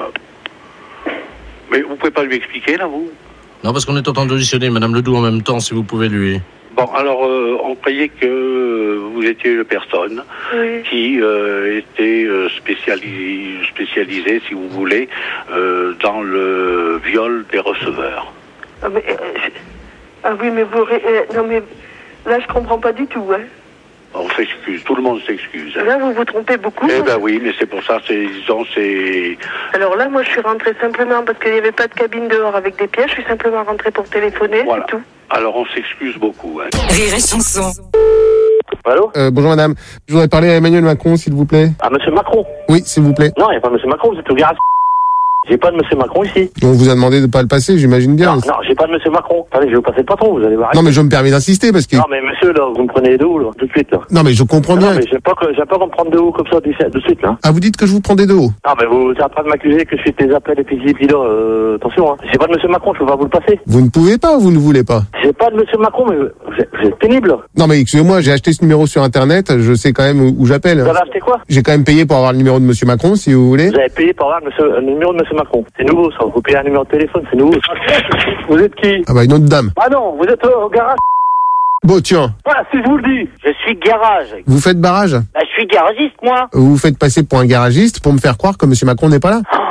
euh... mais vous pouvez pas lui expliquer, là, vous? Non, parce qu'on est en train d'auditionner Madame Ledoux en même temps, si vous pouvez lui... Bon, alors, euh, on croyait que vous étiez une personne Oui. qui euh, était euh, spécialisée, spécialisée, si vous voulez, euh, dans le viol des receveurs. Ah, mais, euh, je- ah oui, mais vous... ré- euh, non, mais là, je comprends pas du tout, hein. On s'excuse, tout le monde s'excuse. hein. Là, vous vous trompez beaucoup. Eh hein. ben oui, mais c'est pour ça, c'est, disons, c'est... Alors là, moi, je suis rentrée simplement parce qu'il n'y avait pas de cabine dehors avec des pièges. Je suis simplement rentrée pour téléphoner, Voilà. c'est tout. Alors on s'excuse beaucoup. Hein. Rire et chanson. Allô? Euh, bonjour madame, je voudrais parler à Emmanuel Macron, s'il vous plaît. Ah, monsieur Macron? Oui, s'il vous plaît. Non, il n'y a pas monsieur Macron, vous êtes au garage. J'ai pas de monsieur Macron ici. On vous a demandé de pas le passer, j'imagine bien. Non, non, j'ai pas de monsieur Macron. Attendez, je vais vous passer le patron, vous allez voir. Non, mais je me permets d'insister parce que... Non, mais monsieur, là, vous me prenez de où, là, tout de suite, là? Non, mais je comprends Non, bien. mais j'aime pas que, j'aime pas qu'on me prenne de haut comme ça, de suite, là. Ah, vous dites que je vous prends des dos. Non, mais vous êtes en train de m'accuser que je fais des appels et puis ci, puis là, euh, attention, hein. J'ai pas de monsieur Macron, je peux pas vous le passer. Vous ne pouvez pas ou vous ne voulez pas? J'ai pas de monsieur Macron, mais vous êtes, vous êtes pénible, là. Non, mais excusez-moi, j'ai acheté ce numéro sur Internet, je sais quand même où, où j'appelle. Vous avez acheté quoi? J'ai quand même payé pour avoir le numéro de monsieur Macron, si vous voulez. Vous avez payé pour avoir le, monsieur, le numéro de monsieur Macron. C'est nouveau, ça. Vous payez un numéro de téléphone, c'est nouveau. Vous êtes qui? Ah bah, une autre dame. Ah non, vous êtes au garage. Bon, tiens, Voilà, si je vous le dis. Je suis garage. vous faites barrage? Bah, je suis garagiste, moi. Vous vous faites passer pour un garagiste pour me faire croire que monsieur Macron n'est pas là?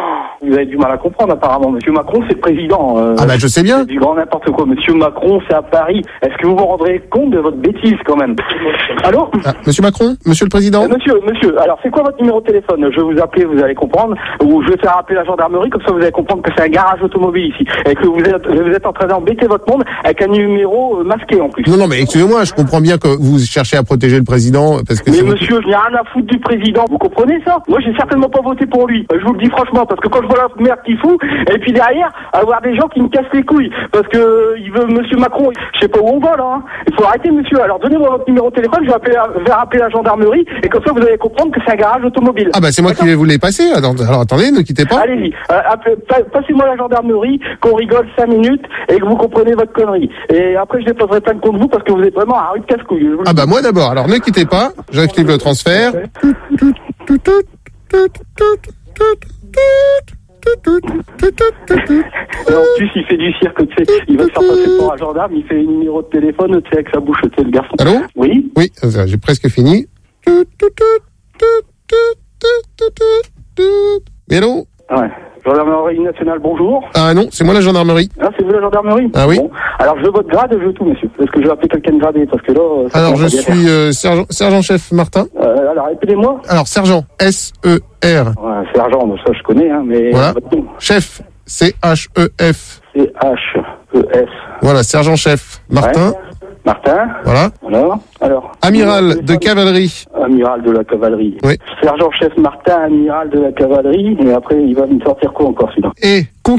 Vous avez du mal à comprendre apparemment. Monsieur Macron, c'est le président. Euh, Ah bah je sais bien. C'est du grand n'importe quoi. Monsieur Macron, c'est à Paris. Est-ce que vous vous rendrez compte de votre bêtise quand même? Allô? Ah, Monsieur Macron, Monsieur le Président. Euh, Monsieur, monsieur, alors c'est quoi votre numéro de téléphone? Je vais vous appeler, vous allez comprendre. Ou je vais faire appeler la gendarmerie, comme ça vous allez comprendre que c'est un garage automobile ici. Et que vous êtes, vous êtes en train d'embêter votre monde avec un numéro euh, masqué en plus. Non, non, mais excusez-moi, je comprends bien que vous cherchez à protéger le président parce que. Mais c'est monsieur, je n'ai rien à foutre du président. Vous comprenez ça? Moi, j'ai certainement pas voté pour lui. Je vous le dis franchement, parce que quand je vois la merde qu'il fout, et puis derrière, avoir des gens qui me cassent les couilles, parce que euh, il veut monsieur Macron, je sais pas où on va là. Hein. Il faut arrêter, monsieur. Alors donnez-moi votre numéro de téléphone, je vais appeler, la, je vais rappeler la gendarmerie, et comme ça vous allez comprendre que c'est un garage automobile. Ah bah c'est moi Attends. qui vais vous les passer. Alors, alors attendez, ne quittez pas. Allez-y, euh, appelez, passez-moi la gendarmerie, qu'on rigole cinq minutes et que vous comprenez votre connerie. Et après je déposerai plainte contre vous parce que vous êtes vraiment un rue de casse-couille. Ah bah moi d'abord. Alors ne quittez pas. J'active le transfert. Et en plus, il fait du cirque, tu sais. Il va se faire passer pour un gendarme, il fait un numéro de téléphone, tu sais, avec sa bouche, tu sais, le garçon. Allô? Oui? Oui, j'ai presque fini. Mais allô? Ouais. Gendarmerie nationale, bonjour. Ah non, c'est moi la gendarmerie. Ah, c'est vous la gendarmerie? Ah oui. Bon. Alors, je veux votre grade, je veux tout, monsieur. Parce que je vais appeler quelqu'un de gradé, parce que là... Ça alors, je suis euh, sergent, sergent-chef Martin. Euh, alors, répétez-moi. Alors, sergent, S E R. Ouais, sergent, ça je connais, hein, mais... Voilà. Chef, C H E F. C H E F. Voilà, sergent-chef Martin. Ouais. Martin. Voilà. Alors, alors. Amiral de cavalerie. Amiral de la cavalerie. Oui. Sergent-chef Martin, amiral de la cavalerie. Et après, il va me sortir quoi encore, celui-là? Et